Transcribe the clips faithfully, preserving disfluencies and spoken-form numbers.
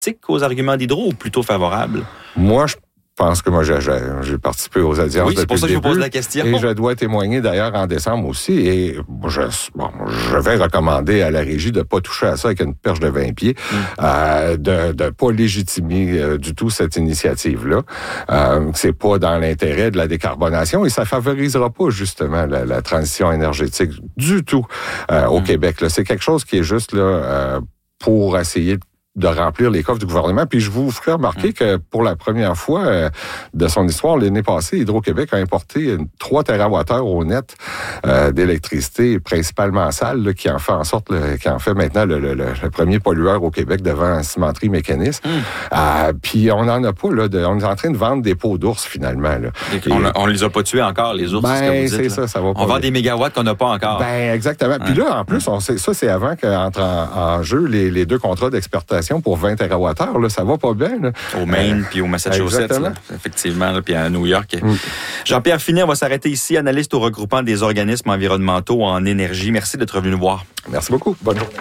aux arguments d'Hydro ou plutôt favorables? Moi, je Je pense que moi, j'ai, j'ai participé aux audiences oui, depuis le début. c'est pour ça que je vous pose la question. Et je dois témoigner d'ailleurs en décembre aussi. Et je, bon, je vais recommander à la régie de ne pas toucher à ça avec une perche de vingt pieds, mm. euh, de ne pas légitimer euh, du tout cette initiative-là. Euh, c'est pas dans l'intérêt de la décarbonation et ça favorisera pas justement la, la transition énergétique du tout euh, au mm. Québec. Là. C'est quelque chose qui est juste là euh, pour essayer de de remplir les coffres du gouvernement. Puis je vous ferai remarquer mmh. que pour la première fois euh, de son histoire, l'année passée, Hydro-Québec a importé trois térawattheures au net euh, d'électricité, principalement sale, là, qui en fait en sorte, là, qui en fait maintenant le, le, le premier pollueur au Québec devant Cimenterie Mécanisme. Mmh. Euh, puis on n'en a pas, là, de, on est en train de vendre des pots d'ours finalement. Là. Et, on, a, on les a pas tués encore, les ours, ben, c'est ce que vous c'est dites. ça, ça va pas on vend des mégawatts qu'on n'a pas encore. Ben exactement. Puis là, en plus, on sait, ça c'est avant qu'entre en, en jeu les, les deux contrats d'exportation pour vingt térawattheures, là, ça va pas bien. Là. Au Maine euh, puis au Massachusetts, là, effectivement, là, puis à New York. Mm. Jean-Pierre Finet, on va s'arrêter ici, analyste au regroupement des organismes environnementaux en énergie. Merci d'être venu nous voir. Merci beaucoup. Bonne journée.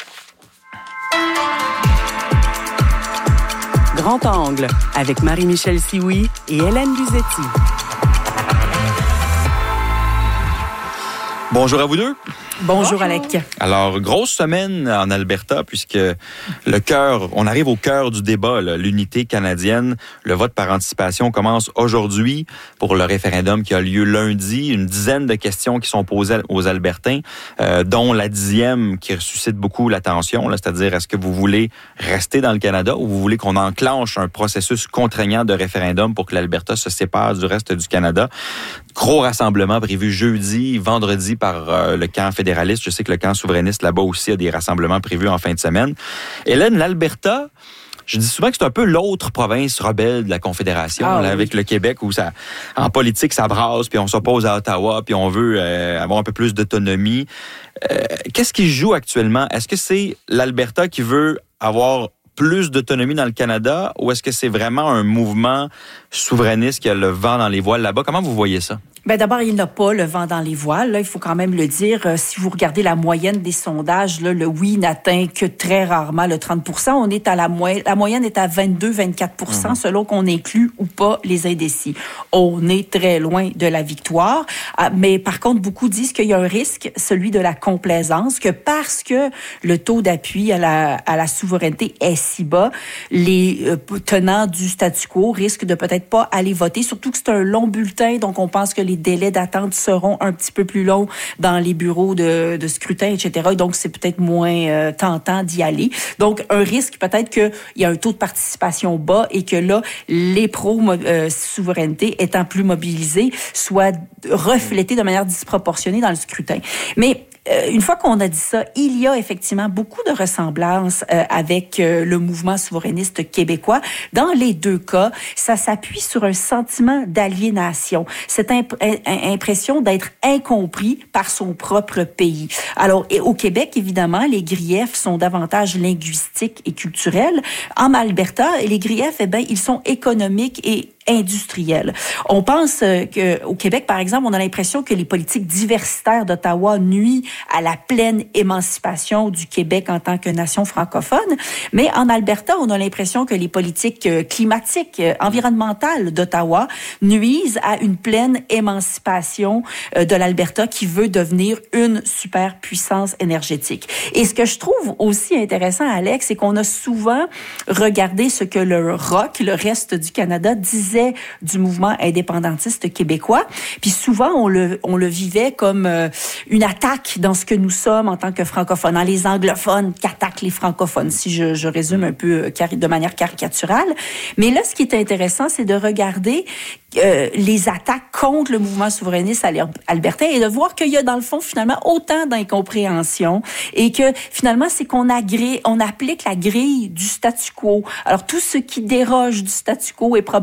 Grand Angle, avec Marie-Michel Sioui et Hélène Luzetti. Bonjour à vous deux. Bonjour, Bonjour Alec. Alors, grosse semaine en Alberta, puisque le cœur, on arrive au cœur du débat, là, l'unité canadienne. Le vote par anticipation commence aujourd'hui pour le référendum qui a lieu lundi. Une dizaine de questions qui sont posées aux Albertains, euh, dont la dixième qui suscite beaucoup l'attention, là, c'est-à-dire est-ce que vous voulez rester dans le Canada ou vous voulez qu'on enclenche un processus contraignant de référendum pour que l'Alberta se sépare du reste du Canada? Gros rassemblement prévu jeudi, vendredi par euh, le camp fédéraliste. Je sais que le camp souverainiste là-bas aussi a des rassemblements prévus en fin de semaine. Hélène, l'Alberta, je dis souvent que c'est un peu l'autre province rebelle de la Confédération, ah, là, oui. avec le Québec où ça, en politique, ça brasse, puis on s'oppose à Ottawa, puis on veut euh, avoir un peu plus d'autonomie. Euh, qu'est-ce qui joue actuellement? Est-ce que c'est l'Alberta qui veut avoir plus d'autonomie dans le Canada ou est-ce que c'est vraiment un mouvement souverainiste qui a le vent dans les voiles là-bas? Comment vous voyez ça? Ben d'abord, il n'a pas le vent dans les voiles. Là, il faut quand même le dire. Euh, si vous regardez la moyenne des sondages, là, le oui n'atteint que très rarement le trente pour cent. On est à la moyenne. La moyenne est à vingt-deux à vingt-quatre pour cent mmh. selon qu'on inclut ou pas les indécis. On est très loin de la victoire. Euh, mais par contre, beaucoup disent qu'il y a un risque, celui de la complaisance, que parce que le taux d'appui à la, à la souveraineté est si bas, les euh, tenants du statu quo risquent de peut-être pas aller voter. Surtout que c'est un long bulletin, donc on pense que les délais d'attente seront un petit peu plus longs dans les bureaux de, de scrutin, et cetera. Donc, c'est peut-être moins euh, tentant d'y aller. Donc, un risque peut-être qu'il y a un taux de participation bas et que là, les pro-souveraineté euh, étant plus mobilisés soient reflétés de manière disproportionnée dans le scrutin. Mais Euh, une fois qu'on a dit ça, il y a effectivement beaucoup de ressemblances euh, avec euh, le mouvement souverainiste québécois. Dans les deux cas, ça s'appuie sur un sentiment d'aliénation, cette imp- impression d'être incompris par son propre pays. Alors, et au Québec, évidemment, les griefs sont davantage linguistiques et culturels. En Alberta, les griefs, eh bien, ils sont économiques et industrielle. On pense euh, qu'au Québec, par exemple, on a l'impression que les politiques diversitaires d'Ottawa nuisent à la pleine émancipation du Québec en tant que nation francophone. Mais en Alberta, on a l'impression que les politiques euh, climatiques, euh, environnementales d'Ottawa nuisent à une pleine émancipation euh, de l'Alberta qui veut devenir une superpuissance énergétique. Et ce que je trouve aussi intéressant, Alex, c'est qu'on a souvent regardé ce que le R O C, le reste du Canada, disait du mouvement indépendantiste québécois. Puis souvent, on le, on le vivait comme euh, une attaque dans ce que nous sommes en tant que francophones, dans les anglophones qui attaquent les francophones, si je, je résume un peu de manière caricaturale. Mais là, ce qui est intéressant, c'est de regarder euh, les attaques contre le mouvement souverainiste albertain et de voir qu'il y a dans le fond, finalement, autant d'incompréhension et que finalement, c'est qu'on agrée, on applique la grille du statu quo. Alors, tout ce qui déroge du statu quo est problématique.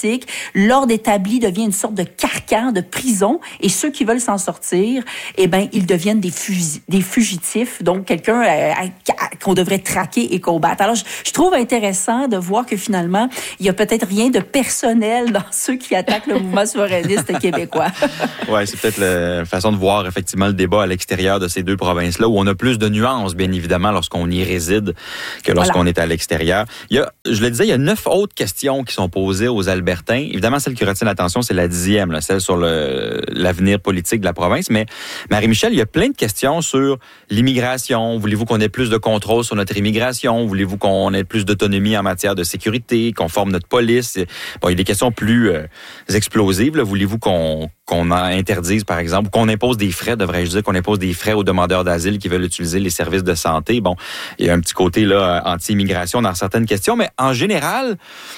bureaucratique. L'ordre établi devient une sorte de carcan, de prison, et ceux qui veulent s'en sortir, eh ben, ils deviennent des, fugi- des fugitifs, donc quelqu'un euh, qu'on devrait traquer et combattre. Alors, je, je trouve intéressant de voir que finalement, il y a peut-être rien de personnel dans ceux qui attaquent le mouvement souverainiste québécois. Oui, c'est peut-être la façon de voir effectivement le débat à l'extérieur de ces deux provinces-là, où on a plus de nuances, bien évidemment, lorsqu'on y réside que lorsqu'on voilà. est à l'extérieur. Il y a, je le disais, il y a neuf autres questions qui sont posées aux Albertains. Évidemment, celle qui retient l'attention, c'est la dixième, là, celle sur le, l'avenir politique de la province. Mais Marie-Michel, il y a plein de questions sur l'immigration. Voulez-vous qu'on ait plus de contrôle sur notre immigration? Voulez-vous qu'on ait plus d'autonomie en matière de sécurité, qu'on forme notre police? Bon, il y a des questions plus euh, explosives. Là. Voulez-vous qu'on, qu'on interdise, par exemple, ou qu'on impose des frais, devrais-je dire, qu'on impose des frais aux demandeurs d'asile qui veulent utiliser les services de santé? Bon, il y a un petit côté là anti-immigration dans certaines questions, mais en général,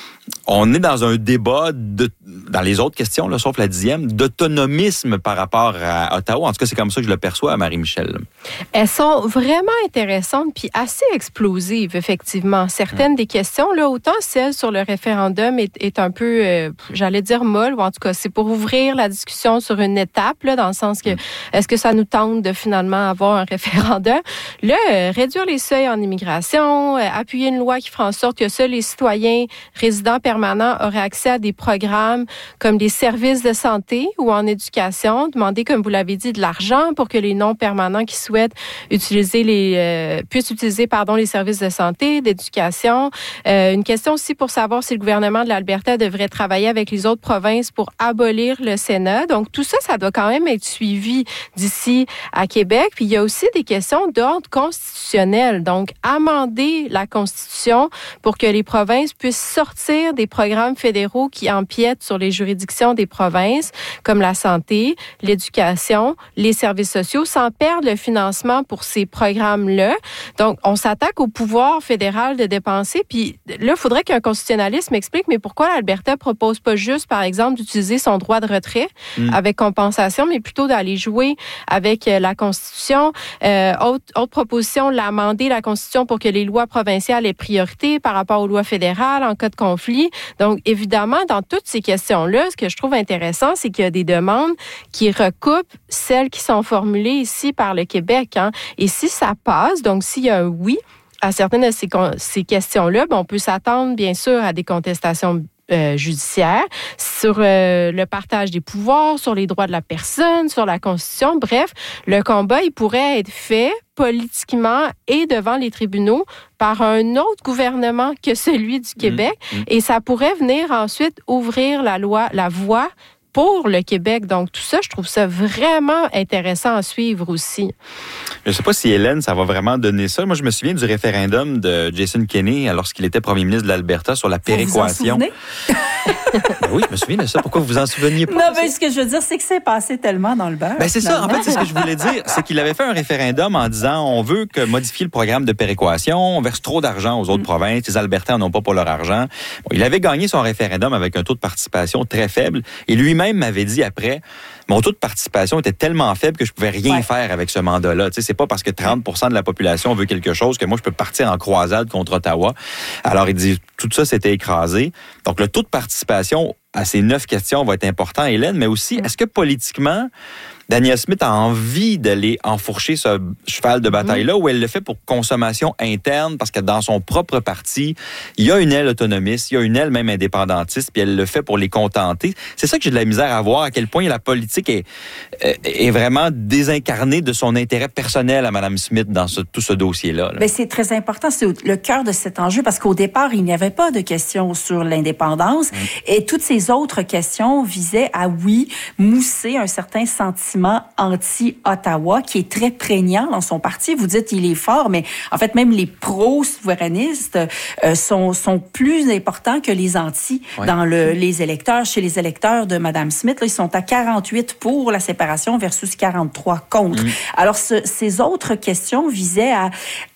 on est dans un débat, de, dans les autres questions, là, sauf la dixième, d'autonomisme par rapport à Ottawa. En tout cas, c'est comme ça que je le perçois, Marie-Michel. Elles sont vraiment intéressantes puis assez explosives, effectivement. Certaines mmh. des questions, là, autant celle sur le référendum est, est un peu, euh, j'allais dire molle, ou en tout cas, c'est pour ouvrir la discussion sur une étape, là, dans le sens que, mmh. est-ce que ça nous tente de finalement avoir un référendum? Là, euh, réduire les seuils en immigration, euh, appuyer une loi qui fera en sorte que seuls les citoyens résidents permanents auraient accès à des programmes comme des services de santé ou en éducation, demander, comme vous l'avez dit, de l'argent pour que les non-permanents qui souhaitent utiliser les euh, puissent utiliser pardon les services de santé, d'éducation. Euh, une question aussi pour savoir si le gouvernement de l'Alberta devrait travailler avec les autres provinces pour abolir le Sénat. Donc tout ça, ça doit quand même être suivi d'ici à Québec. Puis il y a aussi des questions d'ordre constitutionnel. Donc amender la Constitution pour que les provinces puissent sortir des programmes fédéraux qui empiètent sur les juridictions des provinces, comme la santé, l'éducation, les services sociaux, sans perdre le financement pour ces programmes-là. Donc, on s'attaque au pouvoir fédéral de dépenser. Puis là, il faudrait qu'un constitutionnaliste m'explique, mais pourquoi l'Alberta propose pas juste, par exemple, d'utiliser son droit de retrait mmh. avec compensation, mais plutôt d'aller jouer avec la Constitution. Euh, autre, autre proposition, l'amender la Constitution pour que les lois provinciales aient priorité par rapport aux lois fédérales en cas de conflit. Donc, évidemment, dans toutes ces questions-là, ce que je trouve intéressant, c'est qu'il y a des demandes qui recoupent celles qui sont formulées ici par le Québec. Hein. Et si ça passe, donc s'il y a un oui à certaines de ces, ces questions-là, ben, on peut s'attendre, bien sûr, à des contestations Euh, judiciaire, sur euh, le partage des pouvoirs, sur les droits de la personne, sur la Constitution. Bref, le combat, il pourrait être fait politiquement et devant les tribunaux par un autre gouvernement que celui du Québec. Mmh, mmh. Et ça pourrait venir ensuite ouvrir la loi, la voie pour le Québec. Donc, tout ça, je trouve ça vraiment intéressant à suivre aussi. Je ne sais pas si Hélène, ça va vraiment donner ça. Moi, je me souviens du référendum de Jason Kenney lorsqu'il était premier ministre de l'Alberta sur la péréquation. Vous vous en souvenez? Oui, je me souviens de ça. Pourquoi vous vous en souveniez pas? Non, mais ce que je veux dire, c'est que c'est passé tellement dans le beurre. Ben, c'est finalement. ça. En fait, c'est ce que je voulais dire. C'est qu'il avait fait un référendum en disant on veut que modifier le programme de péréquation, on verse trop d'argent aux autres mm. provinces, les Albertains n'en ont pas pour leur argent. Bon, il avait gagné son référendum avec un taux de participation très faible et lui-même m'avait dit après, mon taux de participation était tellement faible que je pouvais rien ouais. faire avec ce mandat-là. Tu sais, c'est pas parce que trente pour cent de la population veut quelque chose que moi, je peux partir en croisade contre Ottawa. Alors, il dit, tout ça s'était écrasé. Donc, le taux de participation à ces neuf questions va être important, Hélène, mais aussi, est-ce que politiquement, Danielle Smith a envie d'aller enfourcher ce cheval de bataille-là mm-hmm. ou elle le fait pour consommation interne parce que dans son propre parti, il y a une aile autonomiste, il y a une aile même indépendantiste, puis elle le fait pour les contenter. C'est ça que j'ai de la misère à voir, à quel point la politique est, est vraiment désincarnée de son intérêt personnel à Mme Smith dans ce, tout ce dossier-là. Là. Bien, c'est très important, c'est le cœur de cet enjeu parce qu'au départ, il n'y avait pas de questions sur l'indépendance mm. et toutes ces autres questions visaient à, oui, mousser un certain sentiment anti-Ottawa qui est très prégnant dans son parti. Vous dites il est fort, mais en fait, même les pro-souverainistes euh, sont, sont plus importants que les anti ouais. dans le, les électeurs. Chez les électeurs de Mme Smith, là, ils sont à quarante-huit pour la séparation versus quarante-trois contre. Mmh. Alors, ce, ces autres questions visaient à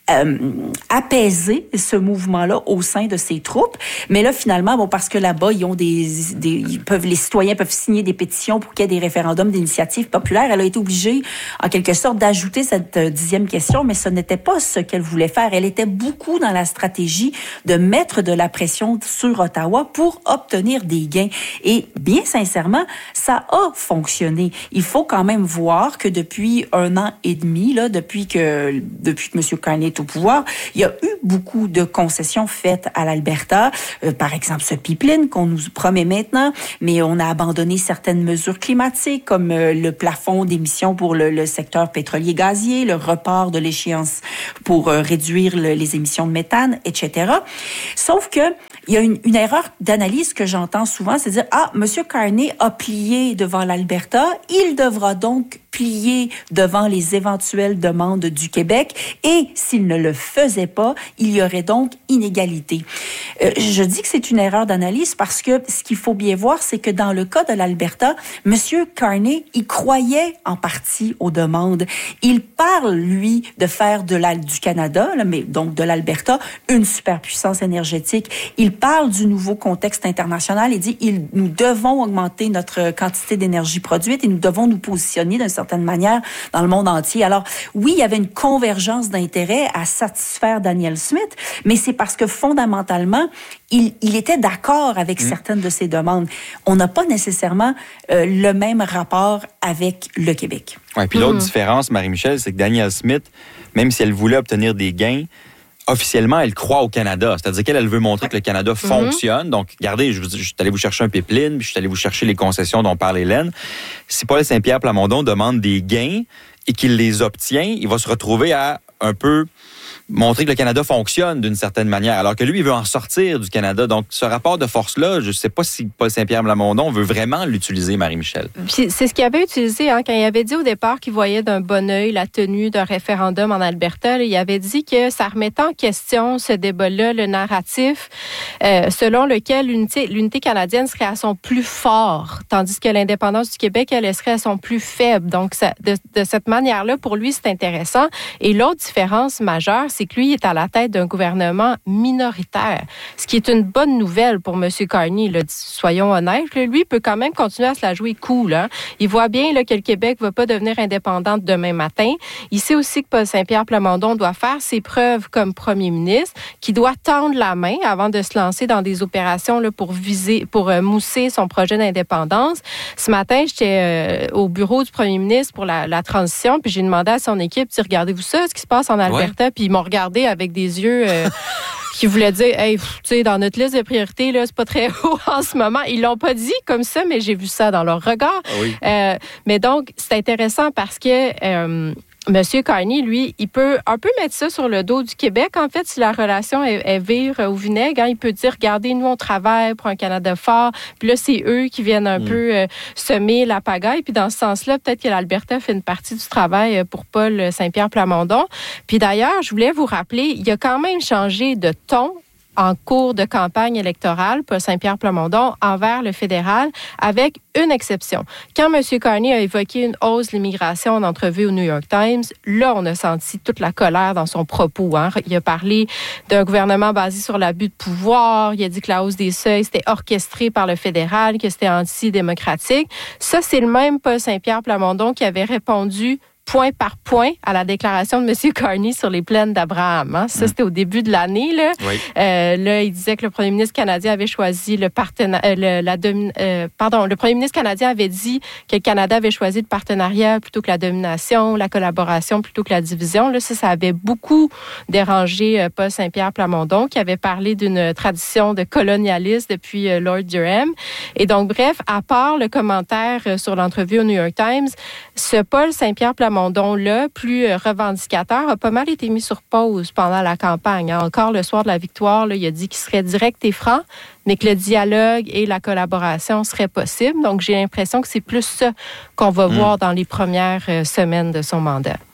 euh, apaiser ce mouvement-là au sein de ses troupes. Mais là, finalement, bon, parce que là-bas, ils ont des, des ils peuvent, les citoyens peuvent signer des pétitions pour qu'il y ait des référendums d'initiative populaire. Elle a été obligée, en quelque sorte, d'ajouter cette euh, dixième question, mais ce n'était pas ce qu'elle voulait faire. Elle était beaucoup dans la stratégie de mettre de la pression sur Ottawa pour obtenir des gains. Et bien sincèrement, ça a fonctionné. Il faut quand même voir que depuis un an et demi, là, depuis que depuis que M. Carney est au pouvoir, il y a eu beaucoup de concessions faites à l'Alberta. Euh, par exemple, ce pipeline qu'on nous promet maintenant, mais on a abandonné certaines mesures climatiques comme euh, le plafond d'émissions pour le, le secteur pétrolier-gazier, le report de l'échéance pour euh, réduire le, les émissions de méthane, et cetera. Sauf que il y a une, une erreur d'analyse que j'entends souvent, c'est dire « Ah, M. Carney a plié devant l'Alberta, il devra donc plier devant les éventuelles demandes du Québec et s'il ne le faisait pas, il y aurait donc inégalité. Euh, je dis que c'est une erreur d'analyse parce que ce qu'il faut bien voir, c'est que dans le cas de l'Alberta, M. Carney, il croyait en partie aux demandes. Il parle, lui, de faire de la, du Canada, là, mais donc de l'Alberta, une superpuissance énergétique. Il parle du nouveau contexte international et dit il, nous devons augmenter notre quantité d'énergie produite et nous devons nous positionner d'une certaine manière dans le monde entier. Alors, oui, il y avait une convergence d'intérêts à satisfaire Danielle Smith, mais c'est parce que fondamentalement, il, il était d'accord avec mmh. certaines de ses demandes. On n'a pas nécessairement euh, le même rapport avec le Québec. Oui, puis mmh. l'autre différence, Marie-Michel, c'est que Danielle Smith, même si elle voulait obtenir des gains, officiellement, elle croit au Canada. C'est-à-dire qu'elle elle veut montrer que le Canada fonctionne. Mm-hmm. Donc, regardez, je, je suis allé vous chercher un pipeline, puis je suis allé vous chercher les concessions dont parle Hélène. Si Paul Saint-Pierre Plamondon demande des gains et qu'il les obtient, il va se retrouver à un peu montrer que le Canada fonctionne d'une certaine manière, alors que lui, il veut en sortir du Canada. Donc, ce rapport de force-là, je ne sais pas si Paul Saint-Pierre Plamondon veut vraiment l'utiliser, Marie-Michel. Puis c'est ce qu'il avait utilisé hein, quand il avait dit au départ qu'il voyait d'un bon œil la tenue d'un référendum en Alberta. Là, il avait dit que ça remettait en question ce débat-là, le narratif euh, selon lequel l'unité, l'unité canadienne serait à son plus fort, tandis que l'indépendance du Québec, elle serait à son plus faible. Donc, ça, de, de cette manière-là, pour lui, c'est intéressant. Et l'autre différence majeure, c'est que lui est à la tête d'un gouvernement minoritaire, ce qui est une bonne nouvelle pour M. Carney. Là, soyons honnêtes, là, lui peut quand même continuer à se la jouer cool. Hein. Il voit bien là, que le Québec ne va pas devenir indépendante demain matin. Il sait aussi que Paul Saint-Pierre Plamondon doit faire ses preuves comme premier ministre, qu'il doit tendre la main avant de se lancer dans des opérations là, pour viser, pour euh, mousser son projet d'indépendance. Ce matin, j'étais euh, au bureau du premier ministre pour la, la transition, puis j'ai demandé à son équipe, regardez-vous ça, ce qui se passe en Alberta, ouais. Puis ils m'ont regardé avec des yeux euh, qui voulaient dire, hey, tu sais, dans notre liste de priorités, là, c'est pas très haut en ce moment. Ils l'ont pas dit comme ça, mais j'ai vu ça dans leur regard. Ah oui. euh, mais donc, c'est intéressant parce que euh, M. Carney, lui, il peut un peu mettre ça sur le dos du Québec. En fait, si la relation est, est vire au vinaigre, hein, il peut dire, regardez, nous, on travaille pour un Canada fort. Puis là, c'est eux qui viennent un mm. peu euh, semer la pagaille. Puis dans ce sens-là, peut-être que l'Alberta fait une partie du travail pour Paul Saint-Pierre Plamondon. Puis d'ailleurs, je voulais vous rappeler, il a quand même changé de ton en cours de campagne électorale, Paul Saint-Pierre Plamondon, envers le fédéral, avec une exception. Quand M. Carney a évoqué une hausse de l'immigration en entrevue au New York Times, là, on a senti toute la colère dans son propos. Hein. Il a parlé d'un gouvernement basé sur l'abus de pouvoir. Il a dit que la hausse des seuils, c'était orchestré par le fédéral, que c'était antidémocratique. Ça, c'est le même Paul Saint-Pierre Plamondon qui avait répondu point par point à la déclaration de M. Carney sur les plaines d'Abraham. Hein. Ça, mmh. c'était au début de l'année. Là. Oui. Euh, là, il disait que le premier ministre canadien avait choisi le partenariat... Euh, la domi- euh, pardon, le premier ministre canadien avait dit que le Canada avait choisi le partenariat plutôt que la domination, la collaboration plutôt que la division. Là, ça, ça avait beaucoup dérangé euh, Paul Saint-Pierre Plamondon, qui avait parlé d'une tradition de colonialisme depuis euh, Lord Durham. Et donc, bref, à part le commentaire euh, sur l'entrevue au New York Times, ce Paul Saint-Pierre Plamondon Plamondon-là, plus revendicateur, a pas mal été mis sur pause pendant la campagne. Hein. Encore le soir de la victoire, là, il a dit qu'il serait direct et franc, mais que le dialogue et la collaboration seraient possibles. Donc, j'ai l'impression que c'est plus ça qu'on va mmh. voir dans les premières semaines de son mandat.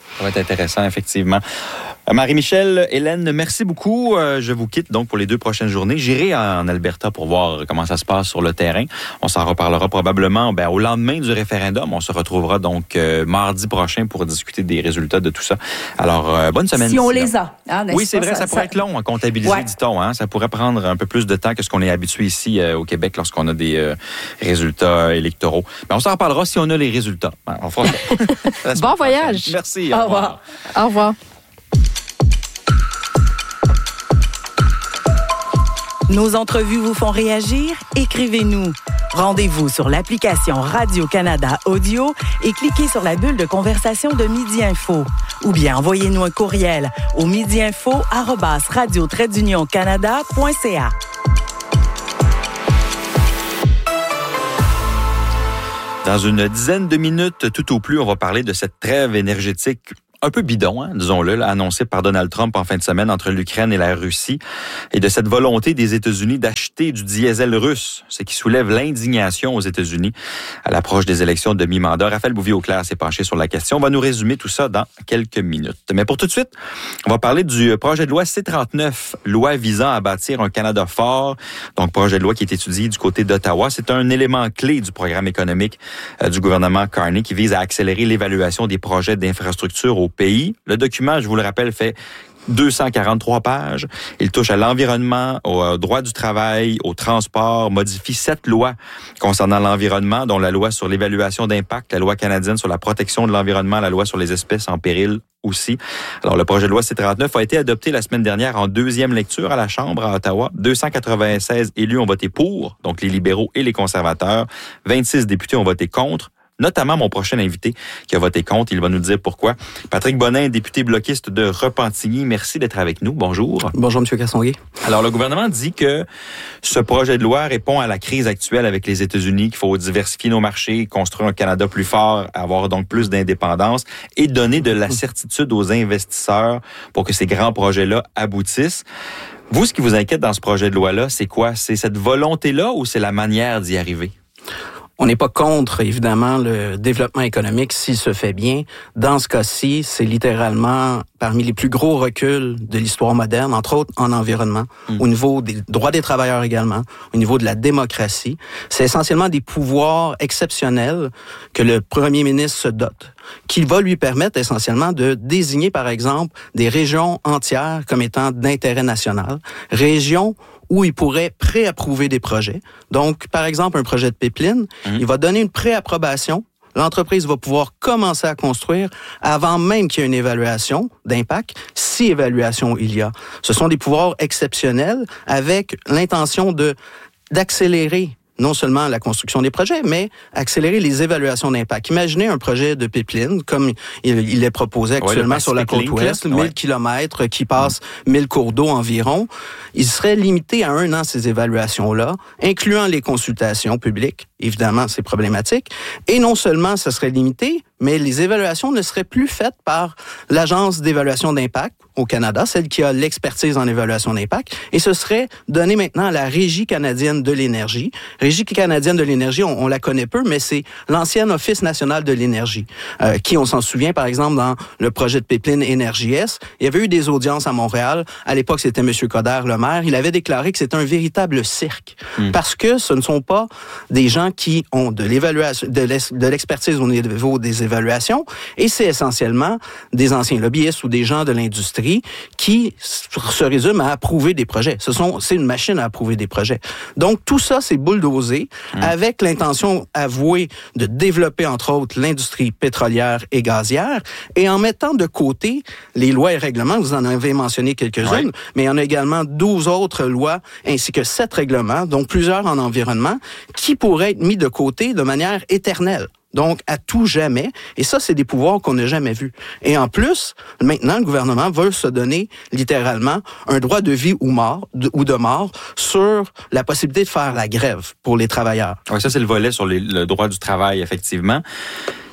Ça va être intéressant, effectivement. Marie-Michel, Hélène, merci beaucoup. Euh, je vous quitte donc pour les deux prochaines journées. J'irai en Alberta pour voir comment ça se passe sur le terrain. On s'en reparlera probablement ben, au lendemain du référendum. On se retrouvera donc euh, mardi prochain pour discuter des résultats de tout ça. Alors, euh, bonne semaine. Si on les a. Hein, oui, c'est pas, vrai, ça, ça pourrait ça... être long à comptabiliser, ouais. dit-on. Hein? Ça pourrait prendre un peu plus de temps que ce qu'on est habitué ici euh, au Québec lorsqu'on a des euh, résultats électoraux. Mais on s'en reparlera si on a les résultats. On fera ça. Bon voyage. Merci. Au revoir. Au revoir. Nos entrevues vous font réagir? Écrivez-nous. Rendez-vous sur l'application Radio-Canada Audio et cliquez sur la bulle de conversation de Midi Info. Ou bien envoyez-nous un courriel au midiinfo arobase radio trait d'union canada point c a. Dans une dizaine de minutes, tout au plus, on va parler de cette trêve énergétique un peu bidon, hein, disons-le, là, annoncé par Donald Trump en fin de semaine entre l'Ukraine et la Russie, et de cette volonté des États-Unis d'acheter du diesel russe, ce qui soulève l'indignation aux États-Unis à l'approche des élections de mi-mandat. Raphaël Bouvier-Auclair s'est penché sur la question. On va nous résumer tout ça dans quelques minutes. Mais pour tout de suite, on va parler du projet de loi C trente-neuf, loi visant à bâtir un Canada fort. Donc, projet de loi qui est étudié du côté d'Ottawa. C'est un élément clé du programme économique euh, du gouvernement Carney qui vise à accélérer l'évaluation des projets d'infrastructure au pays. Le document, je vous le rappelle, fait deux cent quarante-trois pages. Il touche à l'environnement, au droit du travail, au transport, modifie sept lois concernant l'environnement, dont la loi sur l'évaluation d'impact, la loi canadienne sur la protection de l'environnement, la loi sur les espèces en péril aussi. Alors, le projet de loi C trente-neuf a été adopté la semaine dernière en deuxième lecture à la Chambre à Ottawa. deux cent quatre-vingt-seize élus ont voté pour, donc les libéraux et les conservateurs. vingt-six députés ont voté contre. Notamment mon prochain invité qui a voté contre. Il va nous dire pourquoi. Patrick Bonin, député bloquiste de Repentigny, merci d'être avec nous. Bonjour. Bonjour, M. Castonguay. Alors, le gouvernement dit que ce projet de loi répond à la crise actuelle avec les États-Unis, qu'il faut diversifier nos marchés, construire un Canada plus fort, avoir donc plus d'indépendance et donner de la certitude aux investisseurs pour que ces grands projets-là aboutissent. Vous, ce qui vous inquiète dans ce projet de loi-là, c'est quoi? C'est cette volonté-là ou c'est la manière d'y arriver? On n'est pas contre, évidemment, le développement économique s'il se fait bien. Dans ce cas-ci, c'est littéralement parmi les plus gros reculs de l'histoire moderne, entre autres en environnement, mmh. au niveau des droits des travailleurs également, au niveau de la démocratie. C'est essentiellement des pouvoirs exceptionnels que le premier ministre se dote, qui va lui permettre essentiellement de désigner, par exemple, des régions entières comme étant d'intérêt national, régions où il pourrait préapprouver des projets. Donc, par exemple, un projet de pipeline, mmh. il va donner une préapprobation. L'entreprise va pouvoir commencer à construire avant même qu'il y ait une évaluation d'impact, si évaluation il y a. Ce sont des pouvoirs exceptionnels avec l'intention de d'accélérer non seulement la construction des projets, mais accélérer les évaluations d'impact. Imaginez un projet de pipeline, comme il, il est proposé actuellement ouais, sur la côte ouest, mille kilomètres qui passe mmh. mille cours d'eau environ. Il serait limité à un an, ces évaluations-là, incluant les consultations publiques. Évidemment, c'est problématique. Et non seulement ça serait limité, mais les évaluations ne seraient plus faites par l'Agence d'évaluation d'impact au Canada, celle qui a l'expertise en évaluation d'impact, et ce serait donné maintenant à la Régie canadienne de l'énergie. Régie canadienne de l'énergie, on, on la connaît peu, mais c'est l'ancien Office national de l'énergie, euh, qui, on s'en souvient, par exemple, dans le projet de pipeline Énergie-S, il y avait eu des audiences à Montréal. À l'époque, c'était M. Coder, le maire. Il avait déclaré que c'était un véritable cirque, mmh. parce que ce ne sont pas des gens qui ont de l'évaluation, de l'expertise au niveau des évaluations, et c'est essentiellement des anciens lobbyistes ou des gens de l'industrie qui se résument à approuver des projets. Ce sont, c'est une machine à approuver des projets. Donc, tout ça, c'est bulldozé mmh. avec l'intention avouée de développer, entre autres, l'industrie pétrolière et gazière, et en mettant de côté les lois et règlements, vous en avez mentionné quelques-unes, oui. mais il y en a également douze autres lois, ainsi que sept règlements, dont plusieurs en environnement, qui pourraient être mis de côté de manière éternelle. Donc, à tout jamais. Et ça, c'est des pouvoirs qu'on n'a jamais vus. Et en plus, maintenant, le gouvernement veut se donner, littéralement, un droit de vie ou mort, de, ou de mort sur la possibilité de faire la grève pour les travailleurs. Oui, ça, c'est le volet sur les, le droit du travail, effectivement.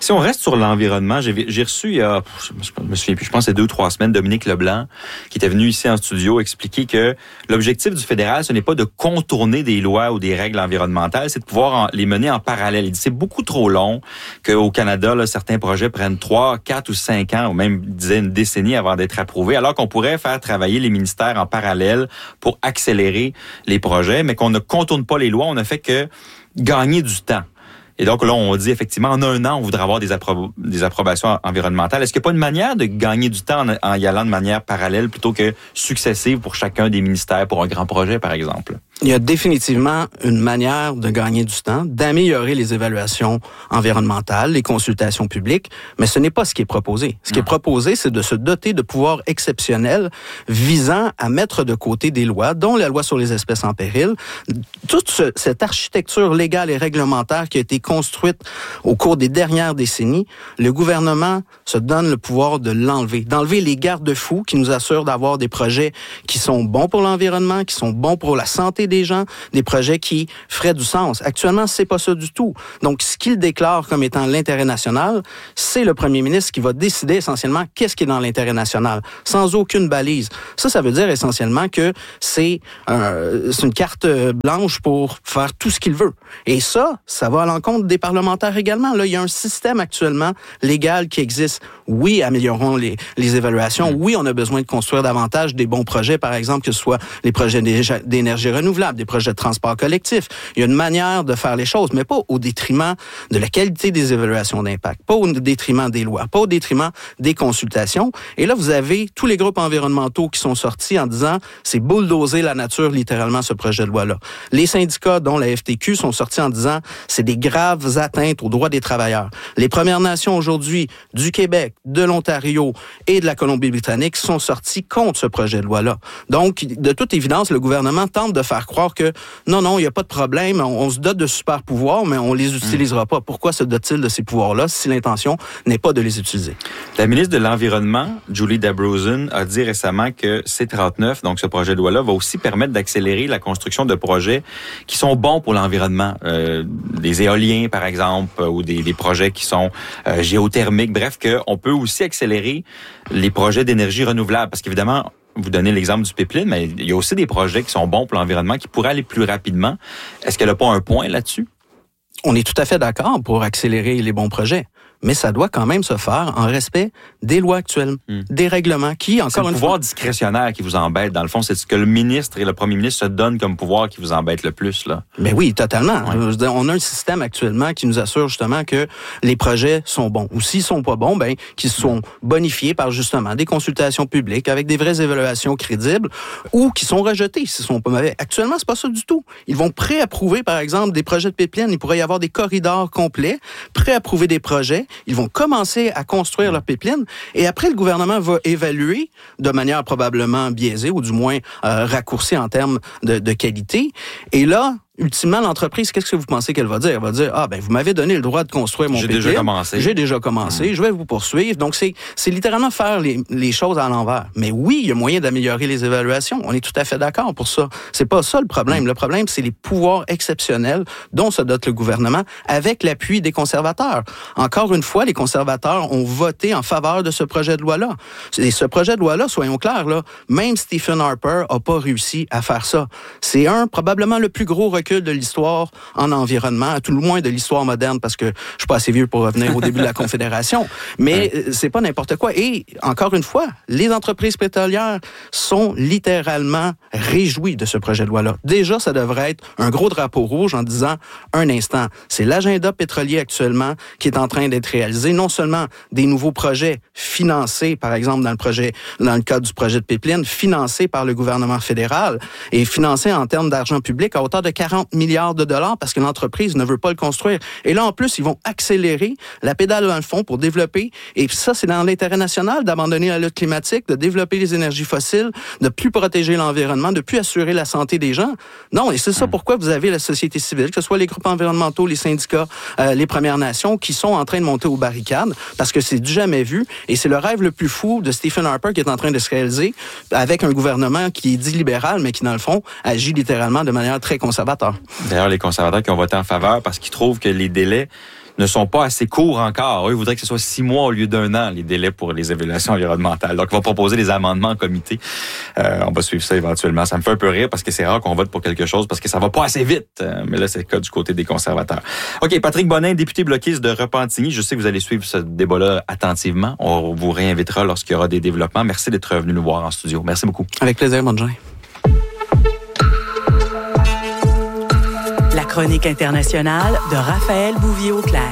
Si on reste sur l'environnement, j'ai, j'ai reçu il y a, je me souviens plus, je pense que c'est deux ou trois semaines, Dominique Leblanc, qui était venu ici en studio expliquer que l'objectif du fédéral, ce n'est pas de contourner des lois ou des règles environnementales, c'est de pouvoir en, les mener en parallèle. Il dit c'est beaucoup trop long qu'au Canada, là, certains projets prennent trois, quatre ou cinq ans, ou même, il disait, une décennie avant d'être approuvés, alors qu'on pourrait faire travailler les ministères en parallèle pour accélérer les projets, mais qu'on ne contourne pas les lois, on ne fait que gagner du temps. Et donc là, on dit effectivement, en un an, on voudrait avoir des, appro- des approbations environnementales. Est-ce qu'il n'y a pas une manière de gagner du temps en, en y allant de manière parallèle plutôt que successive pour chacun des ministères pour un grand projet, par exemple? Il y a définitivement une manière de gagner du temps, d'améliorer les évaluations environnementales, les consultations publiques, mais ce n'est pas ce qui est proposé. Ce qui est proposé, c'est de se doter de pouvoirs exceptionnels visant à mettre de côté des lois, dont la loi sur les espèces en péril. Toute ce, cette architecture légale et réglementaire qui a été construite au cours des dernières décennies, le gouvernement se donne le pouvoir de l'enlever, d'enlever les garde-fous qui nous assurent d'avoir des projets qui sont bons pour l'environnement, qui sont bons pour la santé des gens, des projets qui feraient du sens. Actuellement, c'est pas ça du tout. Donc, ce qu'il déclare comme étant l'intérêt national, c'est le premier ministre qui va décider essentiellement qu'est-ce qui est dans l'intérêt national, sans aucune balise. Ça, ça veut dire essentiellement que c'est, euh, c'est une carte blanche pour faire tout ce qu'il veut. Et ça, ça va à l'encontre des parlementaires également. Là, il y a un système actuellement légal qui existe. Oui, améliorons les, les évaluations. Oui, on a besoin de construire davantage des bons projets, par exemple, que ce soit les projets d'énergie renouvelable, des projets de transport collectif. Il y a une manière de faire les choses, mais pas au détriment de la qualité des évaluations d'impact, pas au détriment des lois, pas au détriment des consultations. Et là, vous avez tous les groupes environnementaux qui sont sortis en disant c'est bulldozer la nature, littéralement, ce projet de loi-là. Les syndicats, dont la F T Q, sont sortis en disant c'est des graves atteintes aux droits des travailleurs. Les Premières Nations aujourd'hui, du Québec, de l'Ontario et de la Colombie-Britannique sont sortis contre ce projet de loi-là. Donc, de toute évidence, le gouvernement tente de faire croire que non, non, il n'y a pas de problème, on, on se dote de super pouvoirs, mais on les utilisera pas. Pourquoi se dote-t-il de ces pouvoirs-là si l'intention n'est pas de les utiliser? La ministre de l'Environnement, Julie Dabrosin, a dit récemment que C trente-neuf, donc ce projet de loi-là, va aussi permettre d'accélérer la construction de projets qui sont bons pour l'environnement. Euh, des éoliens, par exemple, ou des, des projets qui sont euh, géothermiques. Bref, qu'on peut aussi accélérer les projets d'énergie renouvelable. Parce qu'évidemment, vous donnez l'exemple du pipeline, mais il y a aussi des projets qui sont bons pour l'environnement, qui pourraient aller plus rapidement. Est-ce qu'elle n'a pas un point là-dessus? On est tout à fait d'accord pour accélérer les bons projets. Mais ça doit quand même se faire en respect des lois actuelles, mmh. des règlements qui, encore une fois... C'est le pouvoir discrétionnaire qui vous embête. Dans le fond, c'est ce que le ministre et le premier ministre se donnent comme pouvoir qui vous embête le plus, là. Mais oui, totalement. Ouais. On a un système actuellement qui nous assure justement que les projets sont bons. Ou s'ils sont pas bons, ben, qu'ils sont bonifiés par justement des consultations publiques avec des vraies évaluations crédibles ou qui sont rejetés s'ils sont pas mauvais. Actuellement, c'est pas ça du tout. Ils vont pré-approuver, par exemple, des projets de pipeline. Il pourrait y avoir des corridors complets, pré-approuver des projets. Ils vont commencer à construire leur pipeline et après, le gouvernement va évaluer de manière probablement biaisée ou du moins euh, raccourcie en termes de, de qualité. Et là, ultimement, l'entreprise, qu'est-ce que vous pensez qu'elle va dire? Elle va dire, ah ben vous m'avez donné le droit de construire mon pipeline. J'ai déjà commencé. J'ai déjà commencé. Mmh. Je vais vous poursuivre. Donc, c'est, c'est littéralement faire les, les choses à l'envers. Mais oui, il y a moyen d'améliorer les évaluations. On est tout à fait d'accord pour ça. C'est pas ça le problème. Mmh. Le problème, c'est les pouvoirs exceptionnels dont se dote le gouvernement avec l'appui des conservateurs. Encore une fois, les conservateurs ont voté en faveur de ce projet de loi-là. Et ce projet de loi-là, soyons clairs, là, même Stephen Harper a pas réussi à faire ça. C'est un, probablement le plus gros recul de l'histoire en environnement, à tout le moins de l'histoire moderne, parce que je suis pas assez vieux pour revenir au début de la Confédération. Mais ouais. c'est pas n'importe quoi. Et encore une fois, les entreprises pétrolières sont littéralement réjouies de ce projet de loi-là. Déjà, ça devrait être un gros drapeau rouge en disant un instant, c'est l'agenda pétrolier actuellement qui est en train d'être réalisé. Non seulement des nouveaux projets financés, par exemple dans le projet, dans le cadre du projet de pipeline, financés par le gouvernement fédéral et financés en termes d'argent public à hauteur de quarante milliards de dollars parce que l'entreprise ne veut pas le construire. Et là, en plus, ils vont accélérer la pédale dans le fond pour développer, et ça, c'est dans l'intérêt national d'abandonner la lutte climatique, de développer les énergies fossiles, de plus protéger l'environnement, de plus assurer la santé des gens. Non, et c'est ça pourquoi vous avez la société civile, que ce soit les groupes environnementaux, les syndicats, euh, les Premières Nations, qui sont en train de monter aux barricades parce que c'est du jamais vu, et c'est le rêve le plus fou de Stephen Harper qui est en train de se réaliser avec un gouvernement qui est dit libéral, mais qui, dans le fond, agit littéralement de manière très conservateur. D'ailleurs, les conservateurs qui ont voté en faveur parce qu'ils trouvent que les délais ne sont pas assez courts encore. Eux, ils voudraient que ce soit six mois au lieu d'un an, les délais pour les évaluations environnementales. Donc, on va proposer des amendements en comité. Euh, on va suivre ça éventuellement. Ça me fait un peu rire parce que c'est rare qu'on vote pour quelque chose parce que ça va pas assez vite. Euh, mais là, c'est le cas du côté des conservateurs. OK, Patrick Bonin, député bloquiste de Repentigny. Je sais que vous allez suivre ce débat-là attentivement. On vous réinvitera lorsqu'il y aura des développements. Merci d'être venu nous voir en studio. Merci beaucoup. Avec plaisir, bonne journée. La chronique internationale de Raphaël Bouvier-Auclair.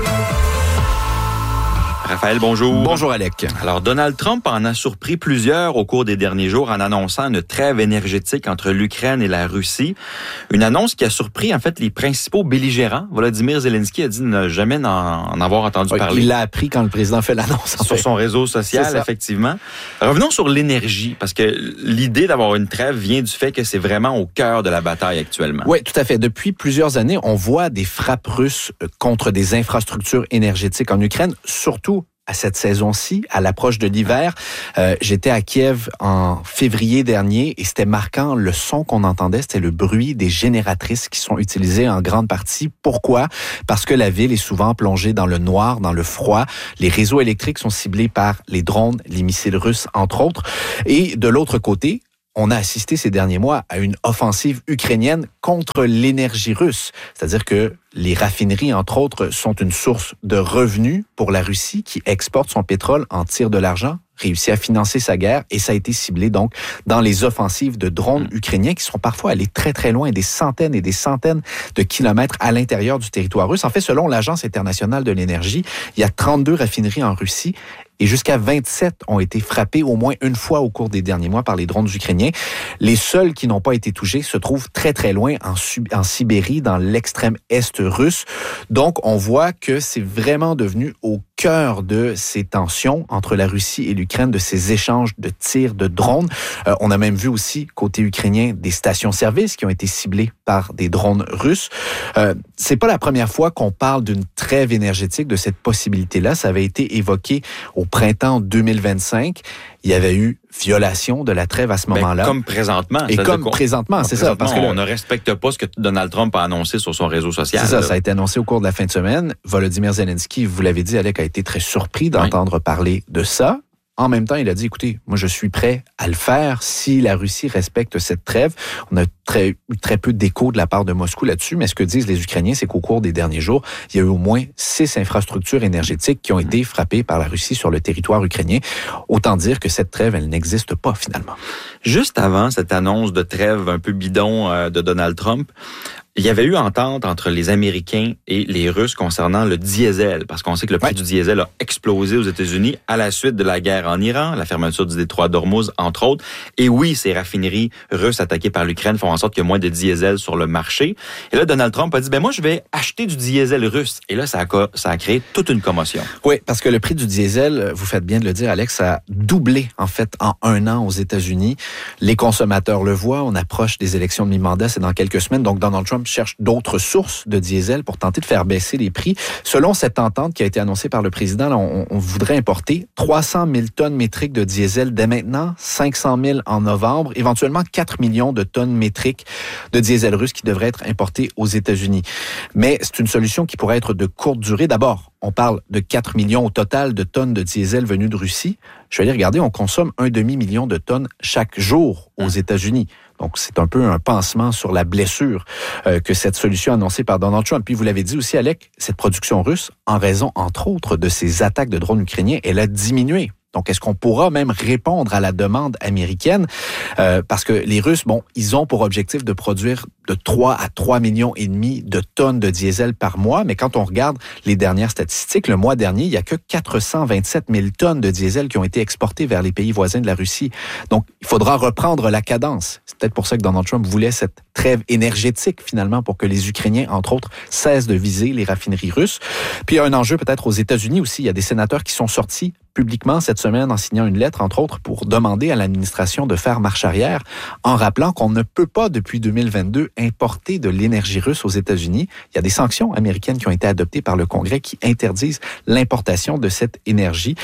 Raphaël, bonjour. Bonjour, Alec. Alors, Donald Trump en a surpris plusieurs au cours des derniers jours en annonçant une trêve énergétique entre l'Ukraine et la Russie. Une annonce qui a surpris, en fait, les principaux belligérants. Volodymyr Zelensky a dit ne jamais en, en avoir entendu Oui, parler. Il l'a appris quand le président fait l'annonce. En sur fait. son réseau social, effectivement. Revenons sur l'énergie, parce que l'idée d'avoir une trêve vient du fait que c'est vraiment au cœur de la bataille actuellement. Oui, tout à fait. Depuis plusieurs années, on voit des frappes russes contre des infrastructures énergétiques en Ukraine, surtout à cette saison-ci, à l'approche de l'hiver. Euh, j'étais à Kiev en février dernier et c'était marquant. Le son qu'on entendait, c'était le bruit des génératrices qui sont utilisées en grande partie. Pourquoi? Parce que la ville est souvent plongée dans le noir, dans le froid. Les réseaux électriques sont ciblés par les drones, les missiles russes, entre autres. Et de l'autre côté, on a assisté ces derniers mois à une offensive ukrainienne contre l'énergie russe. C'est-à-dire que les raffineries, entre autres, sont une source de revenus pour la Russie qui exporte son pétrole, en tire de l'argent, réussit à financer sa guerre et ça a été ciblé donc dans les offensives de drones ukrainiens qui sont parfois allés très très loin, des centaines et des centaines de kilomètres à l'intérieur du territoire russe. En fait, selon l'Agence internationale de l'énergie, il y a trente-deux raffineries en Russie et jusqu'à vingt-sept ont été frappées au moins une fois au cours des derniers mois par les drones ukrainiens. Les seuls qui n'ont pas été touchés se trouvent très très loin en, Sub- en Sibérie, dans l'extrême est russe. Donc, on voit que c'est vraiment devenu au cœur de ces tensions entre la Russie et l'Ukraine, de ces échanges de tirs de drones. Euh, on a même vu aussi, côté ukrainien, des stations-service qui ont été ciblées par des drones russes. Euh, c'est pas la première fois qu'on parle d'une trêve énergétique, de cette possibilité-là. Ça avait été évoqué au printemps deux mille vingt-cinq. Il y avait eu violation de la trêve à ce moment-là. Ben, comme présentement. Et comme présentement, c'est ça. Parce que on ne respecte pas ce que Donald Trump a annoncé sur son réseau social. C'est ça, ça a été annoncé au cours de la fin de semaine. Volodymyr Zelensky, vous l'avez dit, Alec, a été très surpris d'entendre oui. parler de ça. En même temps, il a dit, écoutez, moi, je suis prêt à le faire si la Russie respecte cette trêve. On a très, eu très peu d'écho de la part de Moscou là-dessus, mais ce que disent les Ukrainiens, c'est qu'au cours des derniers jours, il y a eu au moins six infrastructures énergétiques qui ont été frappées par la Russie sur le territoire ukrainien. Autant dire que cette trêve, elle n'existe pas finalement. Juste avant cette annonce de trêve un peu bidon euh, de Donald Trump, il y avait eu entente entre les Américains et les Russes concernant le diesel, parce qu'on sait que le prix ouais. du diesel a explosé aux États-Unis à la suite de la guerre en Iran, la fermeture du détroit d'Ormuz, entre autres. Et oui, ces raffineries russes attaquées par l'Ukraine font en sorte qu'il y a moins de diesel sur le marché. Et là, Donald Trump a dit, ben moi, je vais acheter du diesel russe. Et là, ça a, ça a créé toute une commotion. Oui, parce que le prix du diesel, vous faites bien de le dire, Alex, ça a doublé, en fait, en un an aux États-Unis. Les consommateurs le voient. On approche des élections de mi-mandat, c'est dans quelques semaines. Donc, Donald Trump cherche d'autres sources de diesel pour tenter de faire baisser les prix. Selon cette entente qui a été annoncée par le président, là, on, on voudrait importer trois cent mille tonnes métriques de diesel dès maintenant, cinq cent mille en novembre, éventuellement quatre millions de tonnes métriques de diesel russe qui devraient être importées aux États-Unis. Mais c'est une solution qui pourrait être de courte durée. D'abord, on parle de quatre millions au total de tonnes de diesel venues de Russie. Je vais aller regarder, on consomme un demi-million de tonnes chaque jour aux États-Unis. Donc, c'est un peu un pansement sur la blessure euh, que cette solution annoncée par Donald Trump. Puis, vous l'avez dit aussi, Alec, cette production russe, en raison, entre autres, de ces attaques de drones ukrainiens, elle a diminué. Donc, est-ce qu'on pourra même répondre à la demande américaine? Euh, parce que les Russes, bon, ils ont pour objectif de produire de trois à trois millions et demi de tonnes de diesel par mois. Mais quand on regarde les dernières statistiques, le mois dernier, il n'y a que quatre cent vingt-sept mille tonnes de diesel qui ont été exportées vers les pays voisins de la Russie. Donc, il faudra reprendre la cadence. C'est peut-être pour ça que Donald Trump voulait cette trêve énergétique, finalement, pour que les Ukrainiens, entre autres, cessent de viser les raffineries russes. Puis, il y a un enjeu peut-être aux États-Unis aussi. Il y a des sénateurs qui sont sortis publiquement cette semaine en signant une lettre, entre autres, pour demander à l'administration de faire marche arrière, en rappelant qu'on ne peut pas, depuis deux mille vingt-deux, importer de l'énergie russe aux États-Unis. Il y a des sanctions américaines qui ont été adoptées par le Congrès qui interdisent l'importation de cette énergie.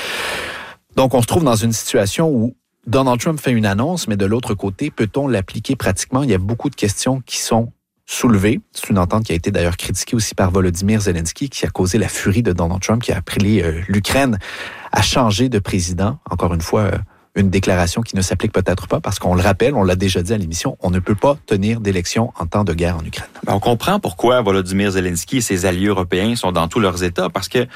Donc, on se trouve dans une situation où Donald Trump fait une annonce, mais de l'autre côté, peut-on l'appliquer pratiquement? Il y a beaucoup de questions qui sont soulevée. C'est une entente qui a été d'ailleurs critiquée aussi par Volodymyr Zelensky, qui a causé la furie de Donald Trump, qui a appelé euh, l'Ukraine à changer de président. Encore une fois, euh, une déclaration qui ne s'applique peut-être pas, parce qu'on le rappelle, on l'a déjà dit à l'émission, on ne peut pas tenir d'élection en temps de guerre en Ukraine. Ben, on comprend pourquoi Volodymyr Zelensky et ses alliés européens sont dans tous leurs États, parce que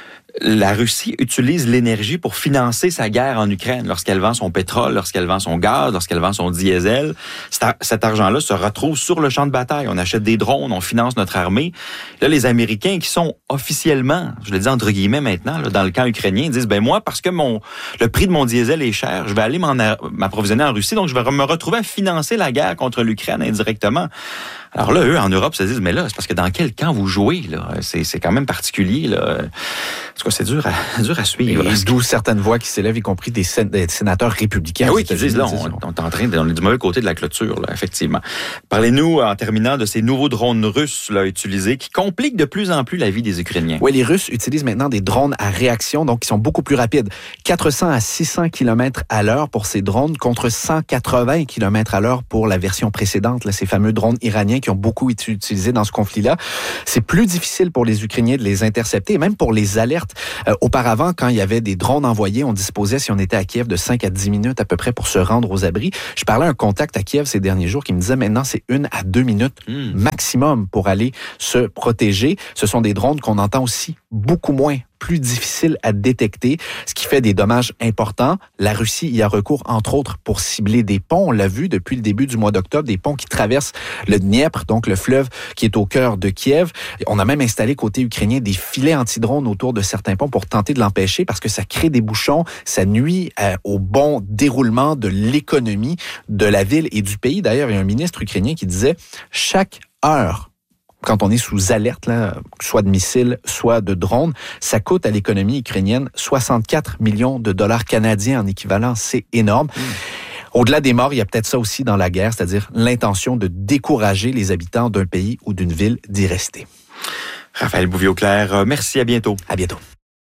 la Russie utilise l'énergie pour financer sa guerre en Ukraine. Lorsqu'elle vend son pétrole, lorsqu'elle vend son gaz, lorsqu'elle vend son diesel, cet argent-là se retrouve sur le champ de bataille. On achète des drones, on finance notre armée. Là, les Américains qui sont officiellement, je le dis entre guillemets maintenant, là, dans le camp ukrainien, disent, ben moi, parce que mon le prix de mon diesel est cher, je vais aller m'en, m'approvisionner en Russie, donc je vais me retrouver à financer la guerre contre l'Ukraine indirectement. Alors là, eux, en Europe, se disent, mais là, c'est parce que dans quel camp vous jouez, là? C'est, c'est quand même particulier, là. En tout cas, c'est dur à, dur à suivre. Et d'où certaines voix qui s'élèvent, y compris des, sén- des sénateurs républicains. Ah oui, qui disent, là, on, on est en train de, on est du mauvais côté de la clôture, là, effectivement. Parlez-nous, en terminant, de ces nouveaux drones russes, là, utilisés, qui compliquent de plus en plus la vie des Ukrainiens. Oui, les Russes utilisent maintenant des drones à réaction, donc qui sont beaucoup plus rapides. quatre cents à six cents kilomètres à l'heure pour ces drones, contre cent quatre-vingts kilomètres à l'heure pour la version précédente, là, ces fameux drones iraniens qui ont beaucoup été utilisés dans ce conflit-là. C'est plus difficile pour les Ukrainiens de les intercepter, et même pour les alertes. Euh, auparavant, quand il y avait des drones envoyés, on disposait, si on était à Kiev, de cinq à dix minutes à peu près pour se rendre aux abris. Je parlais à un contact à Kiev ces derniers jours qui me disait maintenant c'est une à deux minutes mmh. maximum pour aller se protéger. Ce sont des drones qu'on entend aussi beaucoup moins, plus difficile à détecter, ce qui fait des dommages importants. La Russie y a recours, entre autres, pour cibler des ponts. On l'a vu depuis le début du mois d'octobre, des ponts qui traversent le Dniepr, donc le fleuve qui est au cœur de Kiev. On a même installé côté ukrainien des filets anti-drones autour de certains ponts pour tenter de l'empêcher, parce que ça crée des bouchons, ça nuit euh, au bon déroulement de l'économie de la ville et du pays. D'ailleurs, il y a un ministre ukrainien qui disait « chaque heure » quand on est sous alerte, là, soit de missiles, soit de drones, ça coûte à l'économie ukrainienne soixante-quatre millions de dollars canadiens en équivalent. C'est énorme. Mmh. Au-delà des morts, il y a peut-être ça aussi dans la guerre, c'est-à-dire l'intention de décourager les habitants d'un pays ou d'une ville d'y rester. Raphaël Bouvier-Auclair, merci, à bientôt. À bientôt.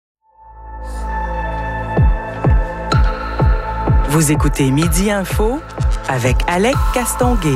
Vous écoutez Midi Info avec Alec Castonguay.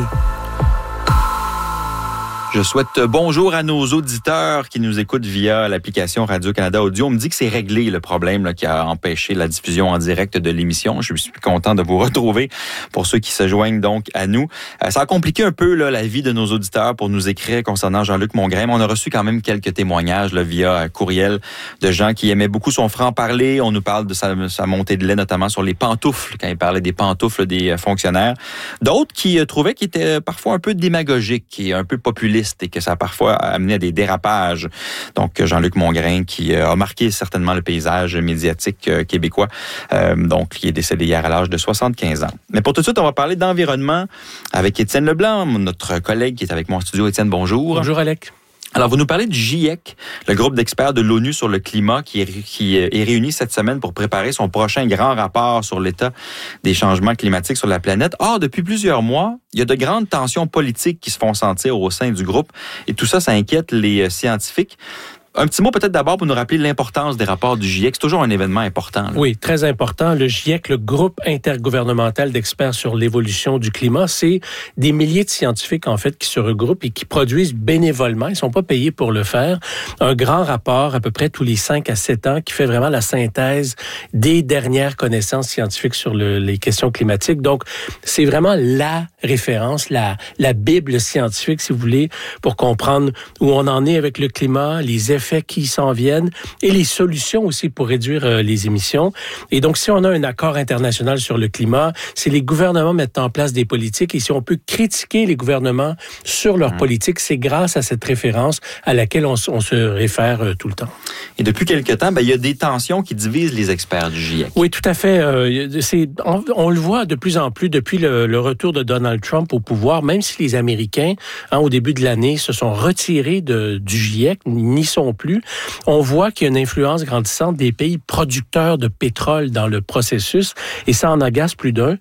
Je souhaite bonjour à nos auditeurs qui nous écoutent via l'application Radio-Canada Audio. On me dit que c'est réglé le problème là, qui a empêché la diffusion en direct de l'émission. Je suis content de vous retrouver pour ceux qui se joignent donc à nous. Euh, ça a compliqué un peu là, la vie de nos auditeurs pour nous écrire concernant Jean-Luc Mongrain. On a reçu quand même quelques témoignages là, via courriel de gens qui aimaient beaucoup son franc-parler. On nous parle de sa, sa montée de lait, notamment sur les pantoufles, quand il parlait des pantoufles des fonctionnaires. D'autres qui euh, trouvaient qu'il était parfois un peu démagogique et un peu populiste, et que ça a parfois amené à des dérapages. Donc, Jean-Luc Mongrain, qui a marqué certainement le paysage médiatique québécois, euh, donc qui est décédé hier à l'âge de soixante-quinze ans. Mais pour tout de suite, on va parler d'environnement avec Étienne Leblanc, notre collègue qui est avec moi en studio. Étienne, bonjour. Bonjour, Alec. Alors, vous nous parlez du GIEC, le groupe d'experts de l'ONU sur le climat, qui est, qui est réuni cette semaine pour préparer son prochain grand rapport sur l'état des changements climatiques sur la planète. Or, depuis plusieurs mois, il y a de grandes tensions politiques qui se font sentir au sein du groupe, et tout ça, ça inquiète les scientifiques. Un petit mot peut-être d'abord pour nous rappeler l'importance des rapports du GIEC. C'est toujours un événement important. Là. Oui, très important. Le GIEC, le groupe intergouvernemental d'experts sur l'évolution du climat, c'est des milliers de scientifiques, en fait, qui se regroupent et qui produisent bénévolement, ils ne sont pas payés pour le faire, un grand rapport à peu près tous les cinq à sept ans qui fait vraiment la synthèse des dernières connaissances scientifiques sur le, les questions climatiques. Donc, c'est vraiment la référence, la, la Bible scientifique, si vous voulez, pour comprendre où on en est avec le climat, les effets qui s'en viennent et les solutions aussi pour réduire euh, les émissions. Et donc, si on a un accord international sur le climat, si les gouvernements mettent en place des politiques et si on peut critiquer les gouvernements sur leurs mmh. politiques, c'est grâce à cette référence à laquelle on, on se réfère euh, tout le temps. Et depuis quelque temps, ben, il y a des tensions qui divisent les experts du GIEC. Oui, tout à fait. Euh, c'est, on, on le voit de plus en plus depuis le, le retour de Donald Trump au pouvoir, même si les Américains, hein, au début de l'année, se sont retirés de, du GIEC, n'y sont plus. On voit qu'il y a une influence grandissante des pays producteurs de pétrole dans le processus et ça en agace plus d'un.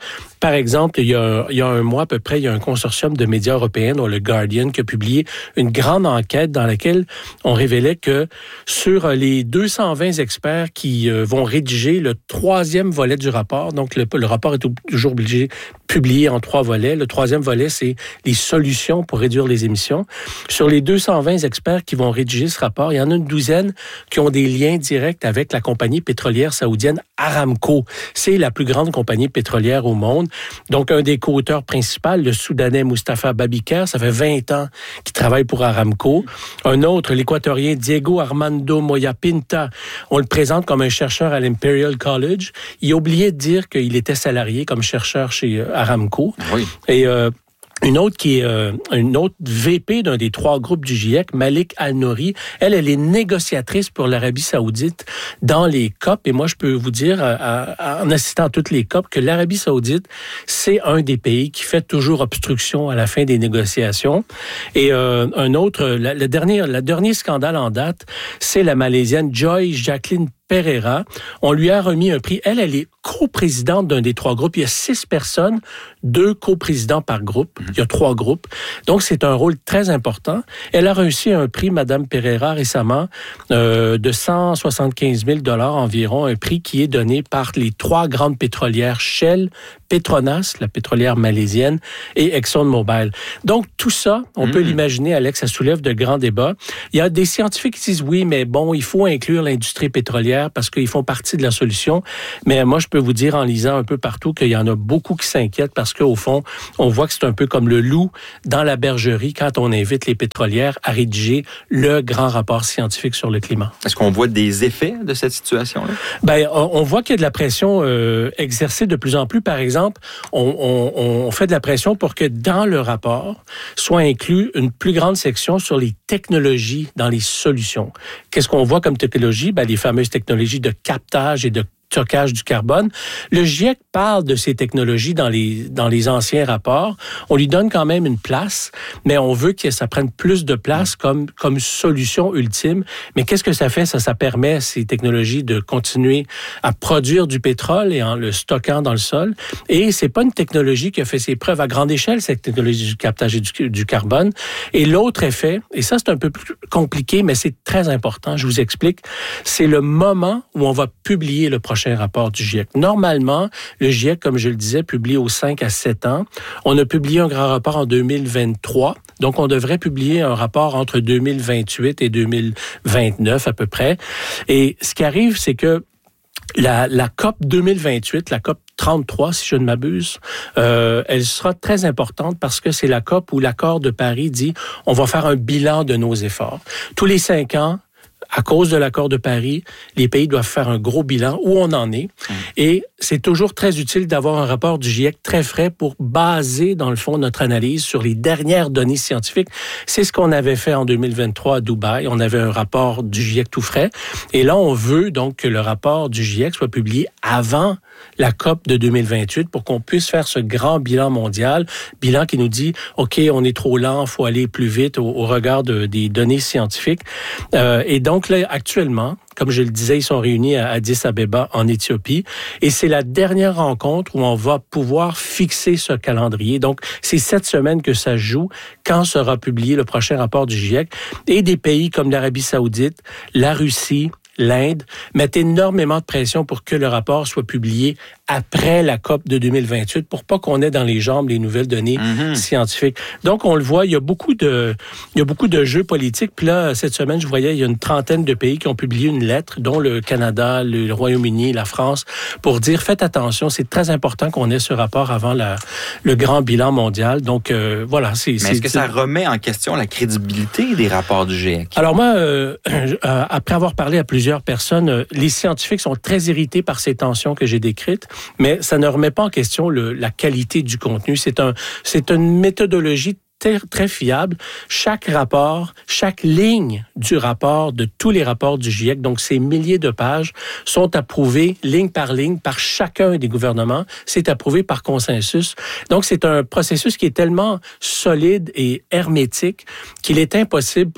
Par exemple, il y, a, il y a un mois à peu près, il y a un consortium de médias européens, dont le Guardian, qui a publié une grande enquête dans laquelle on révélait que sur les deux cent vingt experts qui euh, vont rédiger le troisième volet du rapport, donc le, le rapport est toujours obligé publié en trois volets. Le troisième volet, c'est les solutions pour réduire les émissions. Sur les deux cent vingt experts qui vont rédiger ce rapport, il y en a une douzaine qui ont des liens directs avec la compagnie pétrolière saoudienne Aramco. C'est la plus grande compagnie pétrolière au monde. Donc, un des co-auteurs principaux, le Soudanais Mustafa Babikar, ça fait vingt ans qu'il travaille pour Aramco. Un autre, l'Équatorien Diego Armando Moya Pinta, on le présente comme un chercheur à l'Imperial College. Il a oublié de dire qu'il était salarié comme chercheur chez Aramco. Oui. Et euh, une autre qui est euh, une autre V P d'un des trois groupes du GIEC, Malik Al-Nouri, elle, elle est négociatrice pour l'Arabie Saoudite dans les C O P. Et moi, je peux vous dire, à, à, en assistant à toutes les C O P, que l'Arabie Saoudite, c'est un des pays qui fait toujours obstruction à la fin des négociations. Et euh, un autre, la, le dernier, le dernier scandale en date, c'est la Malaisienne Joy Jacqueline Pereira. On lui a remis un prix. Elle, elle est coprésidente d'un des trois groupes. Il y a six personnes, deux coprésidents par groupe. Il y a trois groupes. Donc, c'est un rôle très important. Elle a reçu un prix, Madame Pereira, récemment, euh, de cent soixante-quinze mille dollars environ, un prix qui est donné par les trois grandes pétrolières Shell, Petronas, la pétrolière malaisienne, et ExxonMobil. Donc, tout ça, on mmh. peut l'imaginer, Alex, ça soulève de grands débats. Il y a des scientifiques qui disent, oui, mais bon, il faut inclure l'industrie pétrolière parce qu'ils font partie de la solution. Mais moi, je peux vous dire, en lisant un peu partout, qu'il y en a beaucoup qui s'inquiètent parce qu'au fond, on voit que c'est un peu comme le loup dans la bergerie quand on invite les pétrolières à rédiger le grand rapport scientifique sur le climat. Est-ce qu'on voit des effets de cette situation-là? Ben, on voit qu'il y a de la pression euh, exercée de plus en plus. Par exemple, on, on, on fait de la pression pour que dans le rapport soit inclus une plus grande section sur les technologies dans les solutions. Qu'est-ce qu'on voit comme technologie? Ben, les fameuses technologies de captage et de stockage du carbone. Le GIEC parle de ces technologies dans les, dans les anciens rapports. On lui donne quand même une place, mais on veut que ça prenne plus de place comme, comme solution ultime. Mais qu'est-ce que ça fait? Ça, ça permet, ces technologies, de continuer à produire du pétrole et en le stockant dans le sol. Et c'est pas une technologie qui a fait ses preuves à grande échelle, cette technologie du captage du, du carbone. Et l'autre effet, et ça, c'est un peu plus compliqué, mais c'est très important, je vous explique, c'est le moment où on va publier le prochain rapport du GIEC. Normalement, le GIEC, comme je le disais, publie aux cinq à sept ans. On a publié un grand rapport en deux mille vingt-trois, donc on devrait publier un rapport entre deux mille vingt-huit et deux mille vingt-neuf à peu près. Et ce qui arrive, c'est que la, la C O P deux mille vingt-huit, la C O P trente-trois, si je ne m'abuse, euh, elle sera très importante parce que c'est la C O P où l'accord de Paris dit on va faire un bilan de nos efforts. Tous les cinq ans, à cause de l'accord de Paris, les pays doivent faire un gros bilan où on en est. Mmh. Et c'est toujours très utile d'avoir un rapport du GIEC très frais pour baser, dans le fond, notre analyse sur les dernières données scientifiques. C'est ce qu'on avait fait en deux mille vingt-trois à Dubaï. On avait un rapport du GIEC tout frais. Et là, on veut donc que le rapport du GIEC soit publié avant la C O P de deux mille vingt-huit pour qu'on puisse faire ce grand bilan mondial, bilan qui nous dit, OK, on est trop lent, il faut aller plus vite au, au regard de, des données scientifiques. Euh, et donc, Donc là, actuellement, comme je le disais, ils sont réunis à Addis Abeba en Éthiopie et c'est la dernière rencontre où on va pouvoir fixer ce calendrier. Donc, c'est cette semaine que ça joue quand sera publié le prochain rapport du GIEC. Et des pays comme l'Arabie Saoudite, la Russie, l'Inde mettent énormément de pression pour que le rapport soit publié après la C O P de deux mille vingt-huit pour pas qu'on ait dans les jambes les nouvelles données mm-hmm. scientifiques. Donc, on le voit, il y a beaucoup de, il y a beaucoup de jeux politiques. Puis là, cette semaine, je voyais, il y a une trentaine de pays qui ont publié une lettre, dont le Canada, le Royaume-Uni, la France, pour dire, faites attention, c'est très important qu'on ait ce rapport avant la, le grand bilan mondial. Donc, euh, voilà. C'est, Mais c'est, est-ce que ça remet en question la crédibilité des rapports du GIEC? Alors moi, euh, euh, après avoir parlé à plusieurs personnes, euh, les scientifiques sont très irrités par ces tensions que j'ai décrites. Mais ça ne remet pas en question le, la qualité du contenu. C'est un, c'est une méthodologie très, très fiable. Chaque rapport, chaque ligne du rapport, de tous les rapports du GIEC, donc ces milliers de pages, sont approuvées ligne par ligne par chacun des gouvernements. C'est approuvé par consensus. Donc, c'est un processus qui est tellement solide et hermétique qu'il est impossible pour une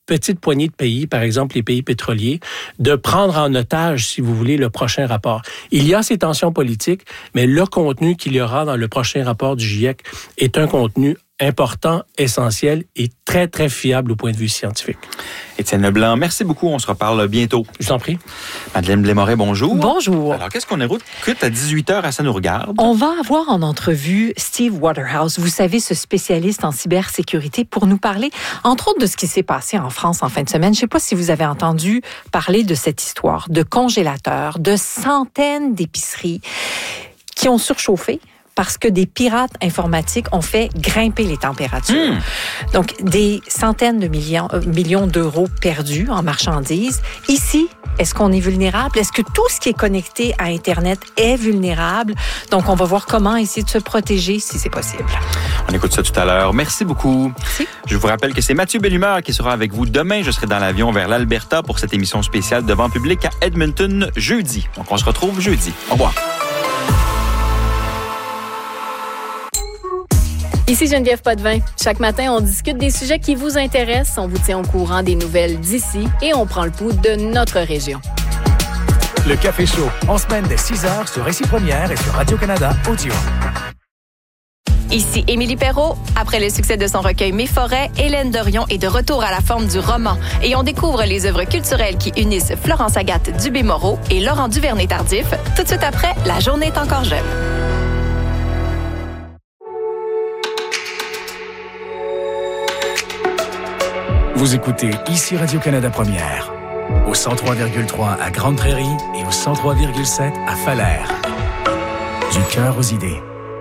petite poignée de pays, par exemple les pays pétroliers, de prendre en otage, si vous voulez, le prochain rapport. Il y a ces tensions politiques, mais le contenu qu'il y aura dans le prochain rapport du GIEC est un contenu important, essentiel et très, très fiable au point de vue scientifique. Étienne Leblanc, merci beaucoup. On se reparle bientôt. Je t'en prie. Madeleine Blais-Moret, bonjour. Bonjour. Alors, qu'est-ce qu'on écoute à dix-huit heures à Ça nous regarde? On va avoir en entrevue Steve Waterhouse, vous savez, ce spécialiste en cybersécurité, pour nous parler, entre autres, de ce qui s'est passé en France en fin de semaine. Je ne sais pas si vous avez entendu parler de cette histoire de congélateurs, de centaines d'épiceries qui ont surchauffé parce que des pirates informatiques ont fait grimper les températures. Mmh. Donc, des centaines de millions, euh, millions d'euros perdus en marchandises. Ici, est-ce qu'on est vulnérable? Est-ce que tout ce qui est connecté à Internet est vulnérable? Donc, on va voir comment essayer de se protéger si c'est possible. On écoute ça tout à l'heure. Merci beaucoup. Merci. Je vous rappelle que c'est Mathieu Bellumeur qui sera avec vous demain. Je serai dans l'avion vers l'Alberta pour cette émission spéciale devant public à Edmonton jeudi. Donc, on se retrouve jeudi. Au revoir. Ici Geneviève Potvin. Chaque matin, on discute des sujets qui vous intéressent, on vous tient au courant des nouvelles d'ici et on prend le pouls de notre région. Le Café Chaud, en semaine dès six heures sur Récit Première et sur Radio-Canada Audio. Ici Émilie Perrault. Après le succès de son recueil Mes forêts, Hélène Dorion est de retour à la forme du roman et on découvre les œuvres culturelles qui unissent Florence Agathe Dubé-Moreau et Laurent Duvernay-Tardif. Tout de suite après, La journée est encore jeune. Vous écoutez ici Radio-Canada Première, au cent trois virgule trois à Grande Prairie et au cent trois virgule sept à Falaire. Du cœur aux idées.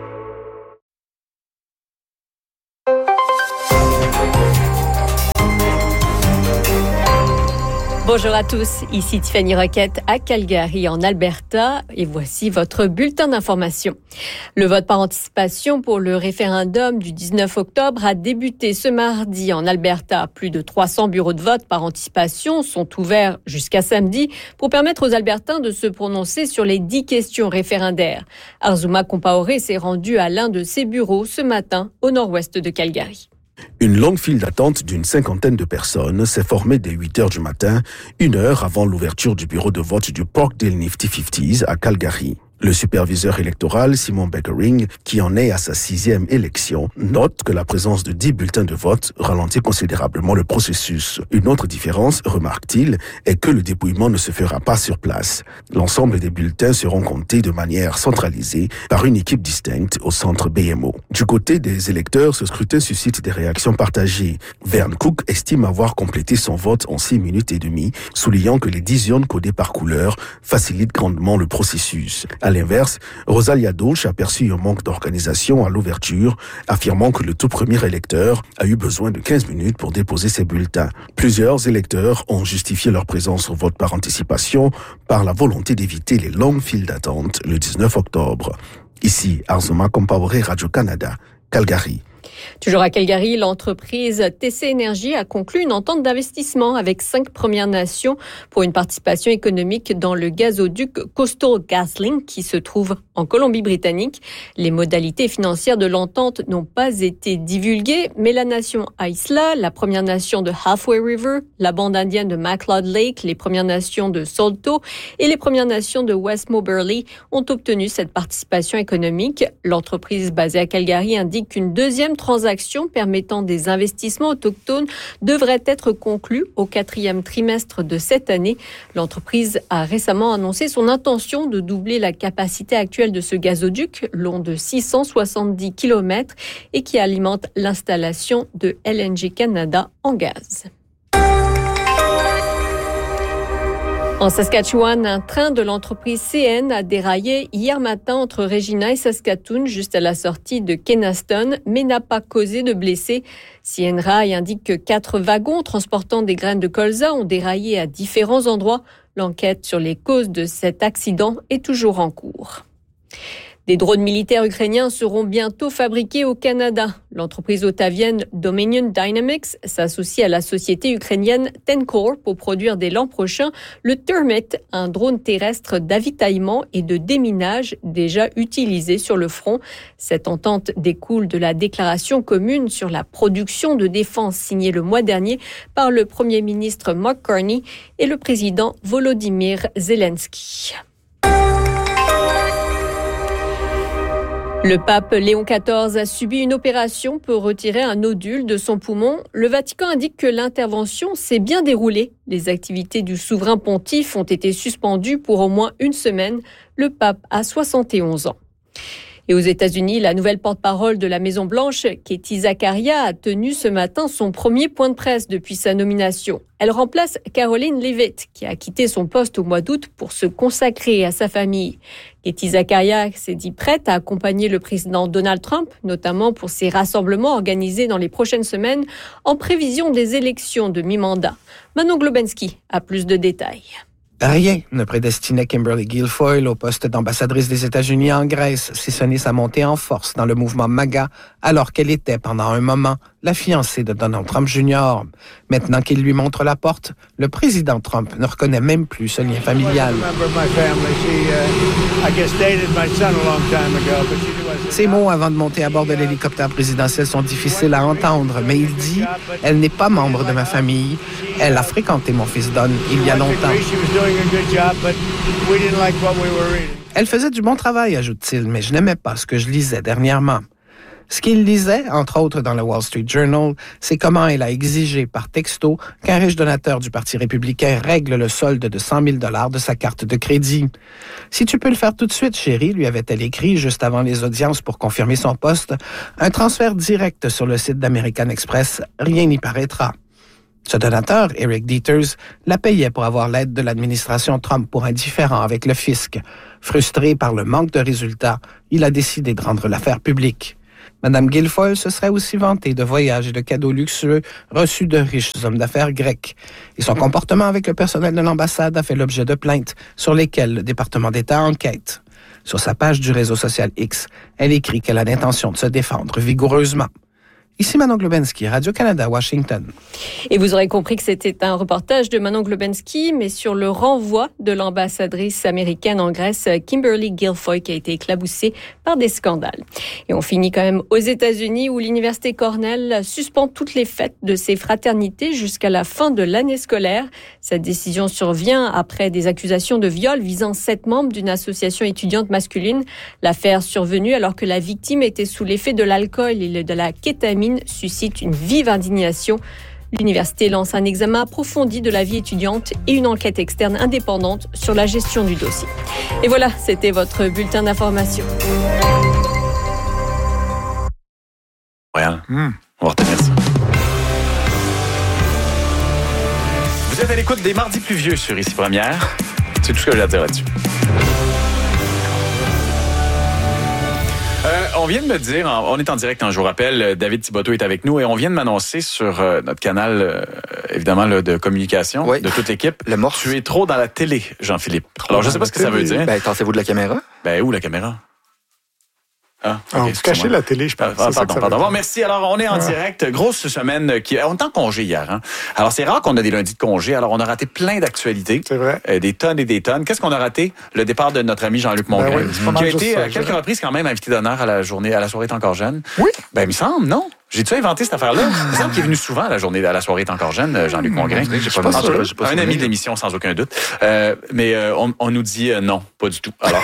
Bonjour à tous, ici Tiffany Roquette à Calgary en Alberta et voici votre bulletin d'information. Le vote par anticipation pour le référendum du dix-neuf octobre a débuté ce mardi en Alberta. Plus de trois cents bureaux de vote par anticipation sont ouverts jusqu'à samedi pour permettre aux Albertains de se prononcer sur les dix questions référendaires. Arzuma Compaoré s'est rendu à l'un de ces bureaux ce matin au nord-ouest de Calgary. Une longue file d'attente d'une cinquantaine de personnes s'est formée dès huit heures du matin, une heure avant l'ouverture du bureau de vote du Parkdale Nifty cinquante à Calgary. Le superviseur électoral, Simon Beckering, qui en est à sa sixième élection, note que la présence de dix bulletins de vote ralentit considérablement le processus. Une autre différence, remarque-t-il, est que le dépouillement ne se fera pas sur place. L'ensemble des bulletins seront comptés de manière centralisée par une équipe distincte au centre B M O. Du côté des électeurs, ce scrutin suscite des réactions partagées. Vern Cook estime avoir complété son vote en six minutes et demie, soulignant que les dix urnes codées par couleur facilitent grandement le processus. À l'inverse, Rosalia Dolch a perçu un manque d'organisation à l'ouverture, affirmant que le tout premier électeur a eu besoin de quinze minutes pour déposer ses bulletins. Plusieurs électeurs ont justifié leur présence au vote par anticipation par la volonté d'éviter les longues files d'attente le dix-neuf octobre. Ici, Arzuma Compaoré, Radio-Canada, Calgary. Toujours à Calgary, l'entreprise T C Énergie a conclu une entente d'investissement avec cinq Premières Nations pour une participation économique dans le gazoduc Coastal GasLink qui se trouve en Colombie-Britannique. Les modalités financières de l'entente n'ont pas été divulguées, mais la nation Isla, la Première Nation de Halfway River, la bande indienne de MacLeod Lake, les Premières Nations de Salto et les Premières Nations de West Moberly ont obtenu cette participation économique. L'entreprise basée à Calgary indique qu'une deuxième transaction permettant des investissements autochtones devrait être conclue au quatrième trimestre de cette année. L'entreprise a récemment annoncé son intention de doubler la capacité actuelle de ce gazoduc, long de six cent soixante-dix kilomètres et qui alimente l'installation de L N G Canada en gaz. En Saskatchewan, un train de l'entreprise C N a déraillé hier matin entre Regina et Saskatoon, juste à la sortie de Kenaston, mais n'a pas causé de blessés. C N Rail indique que quatre wagons transportant des graines de colza ont déraillé à différents endroits. L'enquête sur les causes de cet accident est toujours en cours. Des drones militaires ukrainiens seront bientôt fabriqués au Canada. L'entreprise ottavienne Dominion Dynamics s'associe à la société ukrainienne Tencor pour produire dès l'an prochain le Termit, un drone terrestre d'avitaillement et de déminage déjà utilisé sur le front. Cette entente découle de la déclaration commune sur la production de défense signée le mois dernier par le Premier ministre Mark Carney et le président Volodymyr Zelensky. Le pape Léon quatorze a subi une opération pour retirer un nodule de son poumon. Le Vatican indique que l'intervention s'est bien déroulée. Les activités du souverain pontife ont été suspendues pour au moins une semaine. Le pape a soixante et onze ans. Et aux États-Unis, la nouvelle porte-parole de la Maison-Blanche, Katie Zakaria, a tenu ce matin son premier point de presse depuis sa nomination. Elle remplace Caroline Leavitt, qui a quitté son poste au mois d'août pour se consacrer à sa famille. Katie Zakaria s'est dit prête à accompagner le président Donald Trump, notamment pour ses rassemblements organisés dans les prochaines semaines, en prévision des élections de mi-mandat. Manon Globensky a plus de détails. Rien ne prédestinait Kimberly Guilfoyle au poste d'ambassadrice des États-Unis en Grèce, si ce n'est sa montée en force dans le mouvement MAGA, alors qu'elle était, pendant un moment, la fiancée de Donald Trump junior Maintenant qu'il lui montre la porte, le président Trump ne reconnaît même plus ce lien familial. Ces mots avant de monter à bord de l'hélicoptère présidentiel sont difficiles à entendre, mais il dit « Elle n'est pas membre de ma famille. Elle a fréquenté mon fils Don il y a longtemps. » Elle faisait du bon travail, ajoute-t-il, mais je n'aimais pas ce que je lisais dernièrement. Ce qu'il lisait, entre autres dans le Wall Street Journal, c'est comment elle a exigé par texto qu'un riche donateur du Parti républicain règle le solde de cent mille dollars de sa carte de crédit. « Si tu peux le faire tout de suite, chérie, lui avait-elle écrit juste avant les audiences pour confirmer son poste, un transfert direct sur le site d'American Express, rien n'y paraîtra. » Ce donateur, Eric Dieters, la payait pour avoir l'aide de l'administration Trump pour un différend avec le fisc. Frustré par le manque de résultats, il a décidé de rendre l'affaire publique. Madame Guilfoyle se serait aussi vantée de voyages et de cadeaux luxueux reçus de riches hommes d'affaires grecs. Et son comportement avec le personnel de l'ambassade a fait l'objet de plaintes sur lesquelles le département d'État enquête. Sur sa page du réseau social X, elle écrit qu'elle a l'intention de se défendre vigoureusement. Ici Manon Globensky, Radio-Canada, Washington. Et vous aurez compris que c'était un reportage de Manon Globensky, mais sur le renvoi de l'ambassadrice américaine en Grèce, Kimberly Guilfoyle, qui a été éclaboussée par des scandales. Et on finit quand même aux États-Unis, où l'Université Cornell suspend toutes les fêtes de ses fraternités jusqu'à la fin de l'année scolaire. Cette décision survient après des accusations de viol visant sept membres d'une association étudiante masculine. L'affaire survenue alors que la victime était sous l'effet de l'alcool et de la kétamine suscite une vive indignation. L'université lance un examen approfondi de la vie étudiante et une enquête externe indépendante sur la gestion du dossier. Et voilà, c'était votre bulletin d'information. Montréal, mmh. On va retenir ça. Vous êtes à l'écoute des Mardis pluvieux sur Ici Première. C'est tout ce que j'ai à dire là-dessus. Euh, on vient de me dire, on est en direct, hein, je vous rappelle, David Thibodeau est avec nous et on vient de m'annoncer sur euh, notre canal, euh, évidemment, là, de communication oui. de toute l'équipe. Le morceau. Tu es trop dans la télé, Jean-Philippe. Alors, je ne sais pas ce que télé. Ça veut dire. Ben, tentez-vous de la caméra? Ben, où la caméra? Ah, okay, vous cachez la télé, je pense. Ah, pardon, pardon. Bon, merci. Alors, on est en ah. direct. Grosse semaine qui on est en congé hier. Hein? Alors, c'est rare qu'on a des lundis de congé. Alors, on a raté plein d'actualités. C'est vrai. Euh, des tonnes et des tonnes. Qu'est-ce qu'on a raté? Le départ de notre ami Jean-Luc Mongrain, ben oui, qui a été à quelques reprises quand même invité d'honneur à la journée, à la soirée T'es encore jeune. Oui. Ben, il me semble, non? J'ai-tu inventé cette affaire-là? Il me semble qu'il est venu souvent à la journée, à la soirée T'es encore jeune, Jean-Luc Mongrain. J'ai pas pas sûr, j'ai pas un ami de l'émission, sans aucun doute. Euh, mais euh, on, on nous dit euh, non, pas du tout. Alors.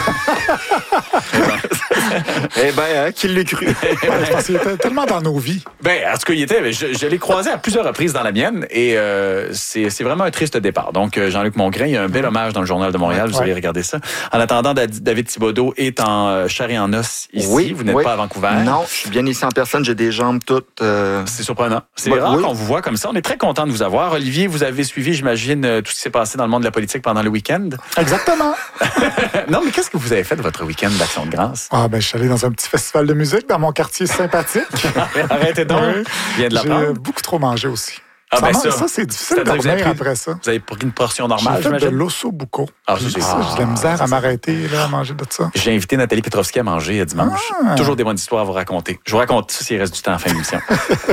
eh ben, hein, qui l'a cru? Je pense qu'il était tellement dans nos vies. Ben, en tout cas, il était. Je, je l'ai croisé à plusieurs reprises dans la mienne et euh, c'est, c'est vraiment un triste départ. Donc, Jean-Luc Mongrain, il y a un bel hommage dans le Journal de Montréal. Vous ouais. allez regarder ça. En attendant, David Thibodeau est en chair et en os ici. Oui, vous n'êtes oui. pas à Vancouver. Non, je suis bien ici en personne. J'ai des jambes toutes. Euh... C'est surprenant. C'est bah, rare oui. qu'on vous voit comme ça. On est très content de vous avoir. Olivier, vous avez suivi, j'imagine, tout ce qui s'est passé dans le monde de la politique pendant le week-end. Exactement. Non, mais qu'est-ce que vous avez fait de votre week-end d'Action de grâce? Ah, ben, je suis allé dans un petit festival de musique dans mon quartier sympathique. Arrêtez donc. Oui. Viens de la J'ai prendre. beaucoup trop mangé aussi. Ah, ben ça, ça, ça, c'est difficile de c'est-à-dire que vous avez revenir pris- après ça. Vous avez pris une portion normale, J'ai fait de j'imagine? l'ossobuco. Ah, ça, Puis c'est- ça, j'ai de la misère Ah, à m'arrêter là, à manger de ça. J'ai invité Nathalie Petrovski à manger euh, dimanche. Ah. Toujours des bonnes histoires à vous raconter. Je vous raconte ça s'il reste du temps à la fin de l'émission.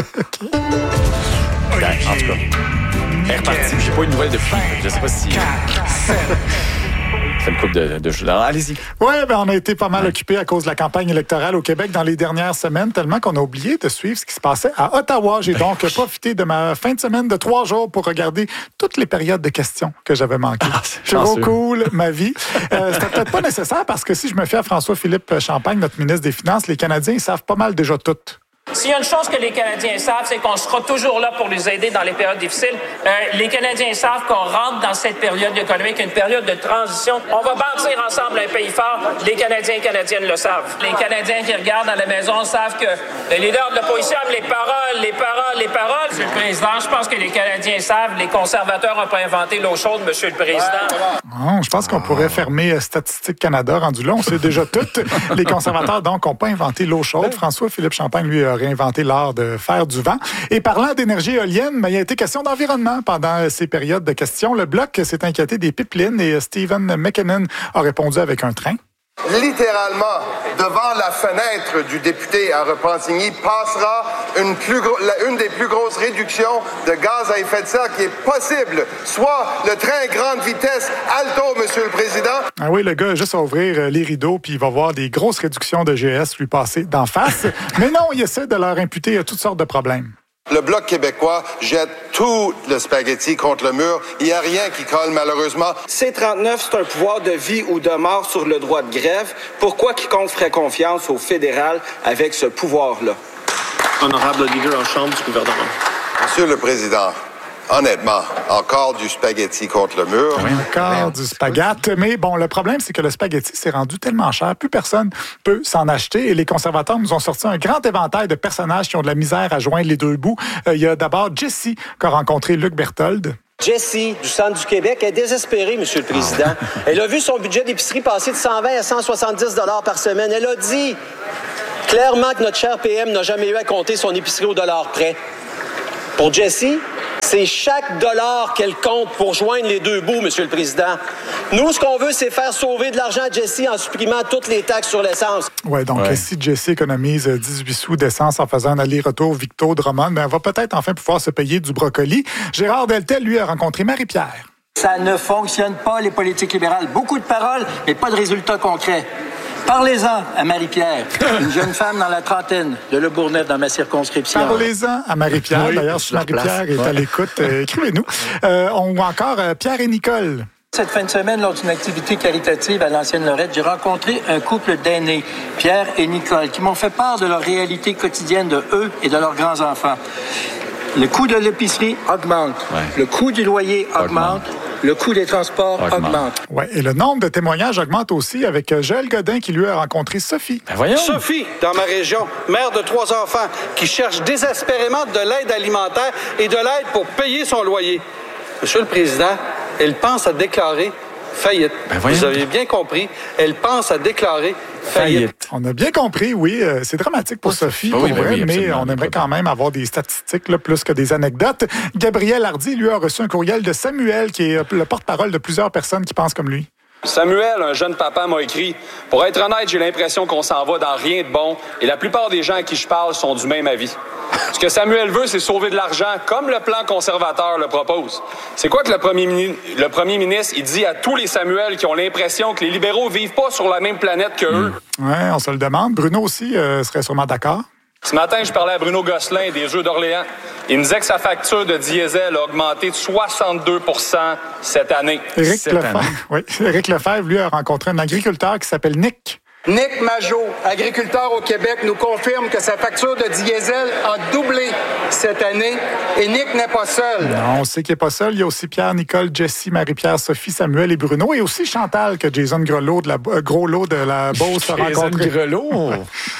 Ben, en tout cas, elle est repartie. J'ai pas eu de nouvelles depuis. Je sais pas si... C'est une couple de, de... Alors, allez-y. Oui, ben on a été pas mal occupés à cause de la campagne électorale au Québec dans les dernières semaines, tellement qu'on a oublié de suivre ce qui se passait à Ottawa. J'ai donc profité de ma fin de semaine de trois jours pour regarder toutes les périodes de questions que j'avais manquées. Ah, C'est trop cool, ma vie. Euh, c'était peut-être pas nécessaire parce que si je me fie à François-Philippe Champagne, notre ministre des Finances, les Canadiens, ils savent pas mal déjà tout. S'il y a une chose que les Canadiens savent, c'est qu'on sera toujours là pour les aider dans les périodes difficiles. Euh, les Canadiens savent qu'on rentre dans cette période économique, une période de transition. On va bâtir ensemble un pays fort. Les Canadiens et Canadiennes le savent. Les Canadiens qui regardent à la maison savent que les leaders de l'opposition aiment les paroles, les paroles, les paroles. Monsieur le Président, je pense que les Canadiens savent, les conservateurs n'ont pas inventé l'eau chaude, Monsieur le Président. Oh, je pense qu'on pourrait fermer euh, Statistique Canada, rendu là. On sait déjà tout. Les conservateurs, donc, n'ont pas inventé l'eau chaude. François-Philippe Champagne, lui, a réinventé l'art de faire du vent. Et parlant d'énergie éolienne, ben, il a été question d'environnement pendant ces périodes de questions. Le Bloc s'est inquiété des pipelines et Stephen McKinnon a répondu avec un train. Littéralement, devant la fenêtre du député à Repentigny passera une, plus gro- la- une des plus grosses réductions de gaz à effet de serre qui est possible, soit le train grande vitesse Alto, Monsieur le Président. Ah oui, le gars a juste à ouvrir euh, les rideaux puis il va voir des grosses réductions de G S lui passer d'en face. Mais non, il essaie de leur imputer euh, toutes sortes de problèmes. Le Bloc québécois jette tout le spaghetti contre le mur. Il n'y a rien qui colle, malheureusement. C trente-neuf, c'est un pouvoir de vie ou de mort sur le droit de grève. Pourquoi quiconque ferait confiance au fédéral avec ce pouvoir-là? Honorable leader en chambre du gouvernement. Monsieur le Président, honnêtement, encore du spaghetti contre le mur. Oui, encore du spaghetti. Mais bon, le problème, c'est que le spaghetti s'est rendu tellement cher, plus personne peut s'en acheter. Et les conservateurs nous ont sorti un grand éventail de personnages qui ont de la misère à joindre les deux bouts. Euh, il y a d'abord Jessie, qu'a rencontré Luc Berthold. Jessie, du centre du Québec, est désespérée, Monsieur le Président. Elle a vu son budget d'épicerie passer de cent vingt à cent soixante-dix dollars par semaine. Elle a dit clairement que notre cher P M n'a jamais eu à compter son épicerie au dollar près. Pour Jessie, c'est chaque dollar qu'elle compte pour joindre les deux bouts, Monsieur le Président. Nous, ce qu'on veut, c'est faire sauver de l'argent à Jessie en supprimant toutes les taxes sur l'essence. Ouais, donc Ouais. si Jessie économise dix-huit sous d'essence en faisant un aller-retour Victo-Drummond, ben, elle va peut-être enfin pouvoir se payer du brocoli. Gérard Deltel, lui, a rencontré Marie-Pierre. Ça ne fonctionne pas, les politiques libérales. Beaucoup de paroles, mais pas de résultats concrets. Parlez-en à Marie-Pierre, une jeune femme dans la trentaine de Le Bourgneuf dans ma circonscription. Parlez-en à Marie-Pierre. Oui, D'ailleurs, je si la Marie-Pierre replace. est à Ouais. l'écoute, euh, écrivez-nous. Euh, on ou encore euh, Pierre et Nicole. Cette fin de semaine, lors d'une activité caritative à l'ancienne Lorette, j'ai rencontré un couple d'aînés, Pierre et Nicole, qui m'ont fait part de leur réalité quotidienne de eux et de leurs grands-enfants. Le coût de l'épicerie augmente, le coût du loyer augmente, le coût des transports augmente. Ouais, et le nombre de témoignages augmente aussi avec euh, Joël Godin qui lui a rencontré Sophie. Sophie, dans ma région, mère de trois enfants, qui cherche désespérément de l'aide alimentaire et de l'aide pour payer son loyer. Monsieur le Président, elle pense à déclarer faillite. Vous avez bien compris, elle pense à déclarer faillite. On a bien compris, oui. euh, c'est dramatique pour Sophie, Ah pour oui, ben vrai, oui, mais absolument. on aimerait quand même avoir des statistiques là, plus que des anecdotes. Gabriel Hardy, lui, a reçu un courriel de Samuel, qui est euh, le porte-parole de plusieurs personnes qui pensent comme lui. Samuel, un jeune papa, m'a écrit « Pour être honnête, j'ai l'impression qu'on s'en va dans rien de bon et la plupart des gens à qui je parle sont du même avis. Ce que Samuel veut, c'est sauver de l'argent, comme le plan conservateur le propose. C'est quoi que le premier, mini- le premier ministre il dit à tous les Samuel qui ont l'impression que les libéraux vivent pas sur la même planète que eux? Ouais, on se le demande. Bruno aussi euh, serait sûrement d'accord. Ce matin, je parlais à Bruno Gosselin des Jeux d'Orléans. Il me disait que sa facture de diesel a augmenté de soixante-deux pour cent cette année. Éric Cette Lefebvre, année. oui, Éric Lefebvre, lui, a rencontré un agriculteur qui s'appelle Nick. Nick Majot, agriculteur au Québec, nous confirme que sa facture de diesel a doublé cette année et Nick n'est pas seul. Non, on sait qu'il n'est pas seul. Il y a aussi Pierre, Nicole, Jessie, Marie-Pierre, Sophie, Samuel et Bruno. Et aussi Chantal, que Jason Grelot de la, euh, Groslo de la Beauce a Jason rencontré. Grelot?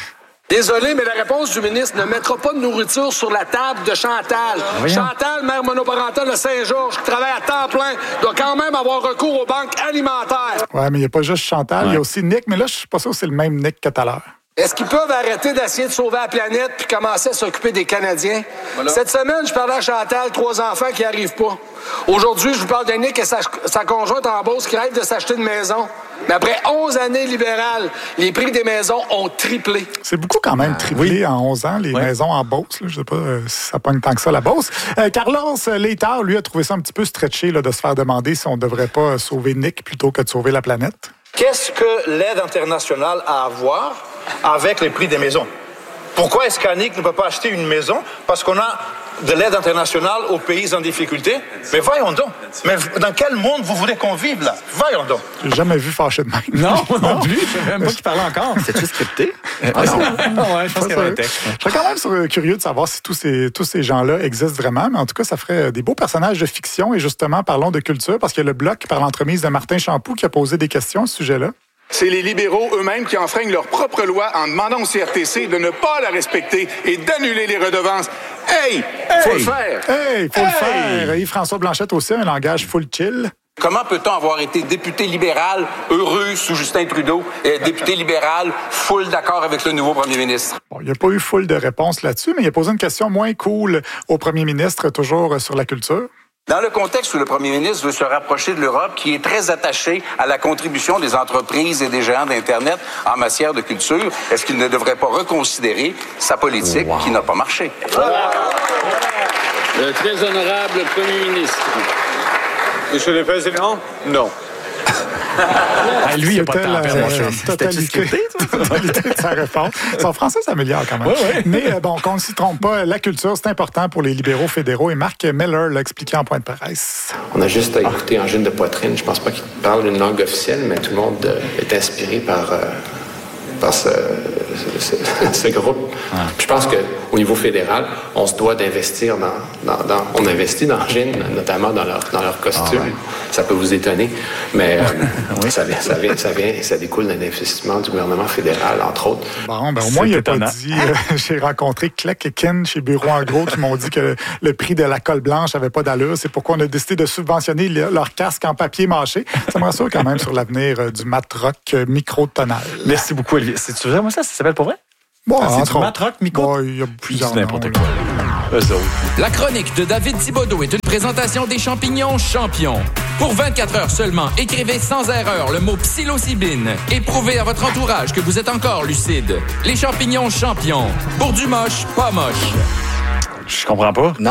Désolé, mais la réponse du ministre ne mettra pas de nourriture sur la table de Chantal. Voyons. Chantal, mère monoparentale de Saint-Georges, qui travaille à temps plein, doit quand même avoir recours aux banques alimentaires. Ouais, mais il n'y a pas juste Chantal, il y a aussi Nick. Mais là, je suis pas sûr que c'est le même Nick que tout à l'heure. Est-ce qu'ils peuvent arrêter d'essayer de sauver la planète puis commencer à s'occuper des Canadiens? Voilà. Cette semaine, je parlais à Chantal, trois enfants qui n'y arrivent pas. Aujourd'hui, je vous parle de Nick et sa, sa conjointe en Beauce qui rêve de s'acheter une maison. Mais après onze années libérales, les prix des maisons ont triplé. C'est beaucoup quand même triplé oui. en onze ans, les oui. maisons en Beauce. Là, je sais pas euh, si ça pogne tant que ça, la Beauce. Euh, Carlos Létard, lui, a trouvé ça un petit peu stretché là, de se faire demander si on ne devrait pas sauver Nick plutôt que de sauver la planète. Qu'est-ce que l'aide internationale a à voir avec les prix des maisons? Pourquoi est-ce qu'Annick ne peut pas acheter une maison? Parce qu'on a de l'aide internationale aux pays en difficulté? Mais voyons donc. Mais dans quel monde vous voulez qu'on vive, là? Voyons donc. J'ai jamais vu fâché de même. Non, non plus. Je savais même pas qu'il parlait encore. C'est-tu scripté? Ah non. non ouais, je pense qu'il y avait un texte. Je serais quand même curieux de savoir si tous ces, tous ces gens-là existent vraiment, mais en tout cas, ça ferait des beaux personnages de fiction. Et justement, parlons de culture, parce qu'il y a le Bloc, par l'entremise de Martin Champoux, qui a posé des questions à ce sujet-là. C'est les libéraux eux-mêmes qui enfreignent leur propre loi en demandant au C R T C de ne pas la respecter et d'annuler les redevances. Hey! Hey! Faut le faire! Hey! Faut hey! le faire! Yves-François Blanchet aussi, un langage full chill. Comment peut-on avoir été député libéral heureux sous Justin Trudeau et député libéral full d'accord avec le nouveau premier ministre? Bon, il n'y a pas eu full de réponses là-dessus, mais il a posé une question moins cool au premier ministre, toujours sur la culture. Dans le contexte où le premier ministre veut se rapprocher de l'Europe, qui est très attachée à la contribution des entreprises et des géants d'Internet en matière de culture, est-ce qu'il ne devrait pas reconsidérer sa politique wow. qui n'a pas marché? Le très honorable premier ministre. Monsieur le Président, non. Ah, lui, il n'a pas de temps, mon chum. Totalité, totalité de sa réponse. Son français s'améliore quand même. Oui, oui. Mais bon, qu'on ne s'y trompe pas, la culture, c'est important pour les libéraux fédéraux. Et Marc Miller l'a expliqué en point de presse. On a juste à écouter Angine de Poitrine. Je ne pense pas qu'il parle une langue officielle, mais tout le monde est inspiré par... Euh, par ce, ce, ce groupe. Ah. Je pense qu'au niveau fédéral, on se doit d'investir dans... dans, dans on investit dans Gine, notamment dans leur, dans leur costume. Ah ouais. Ça peut vous étonner, mais euh, oui. ça, vient, ça, vient, ça, vient, ça découle d'un investissement du gouvernement fédéral, entre autres. Bon, ben au moins, il n'a pas dit... Euh, j'ai rencontré Clec et Ken chez Bureau en gros qui m'ont dit que le, le prix de la colle blanche n'avait pas d'allure. C'est pourquoi on a décidé de subventionner le, leur casque en papier mâché. Ça me rassure quand même sur l'avenir euh, du mat-rock euh, micro-tonal. Merci beaucoup, Olivier. C'est-tu vraiment ça? Ça s'appelle pour vrai? Bon, ah, c'est du mat-rock, micro? Bon, il y a plusieurs n'importe noms, quoi. La chronique de David Thibodeau est une présentation des champignons champions. Pour vingt-quatre heures seulement, écrivez sans erreur le mot psilocybine et prouvez à votre entourage que vous êtes encore lucide. Les champignons champions. Pour du moche, pas moche. Je comprends pas. Non.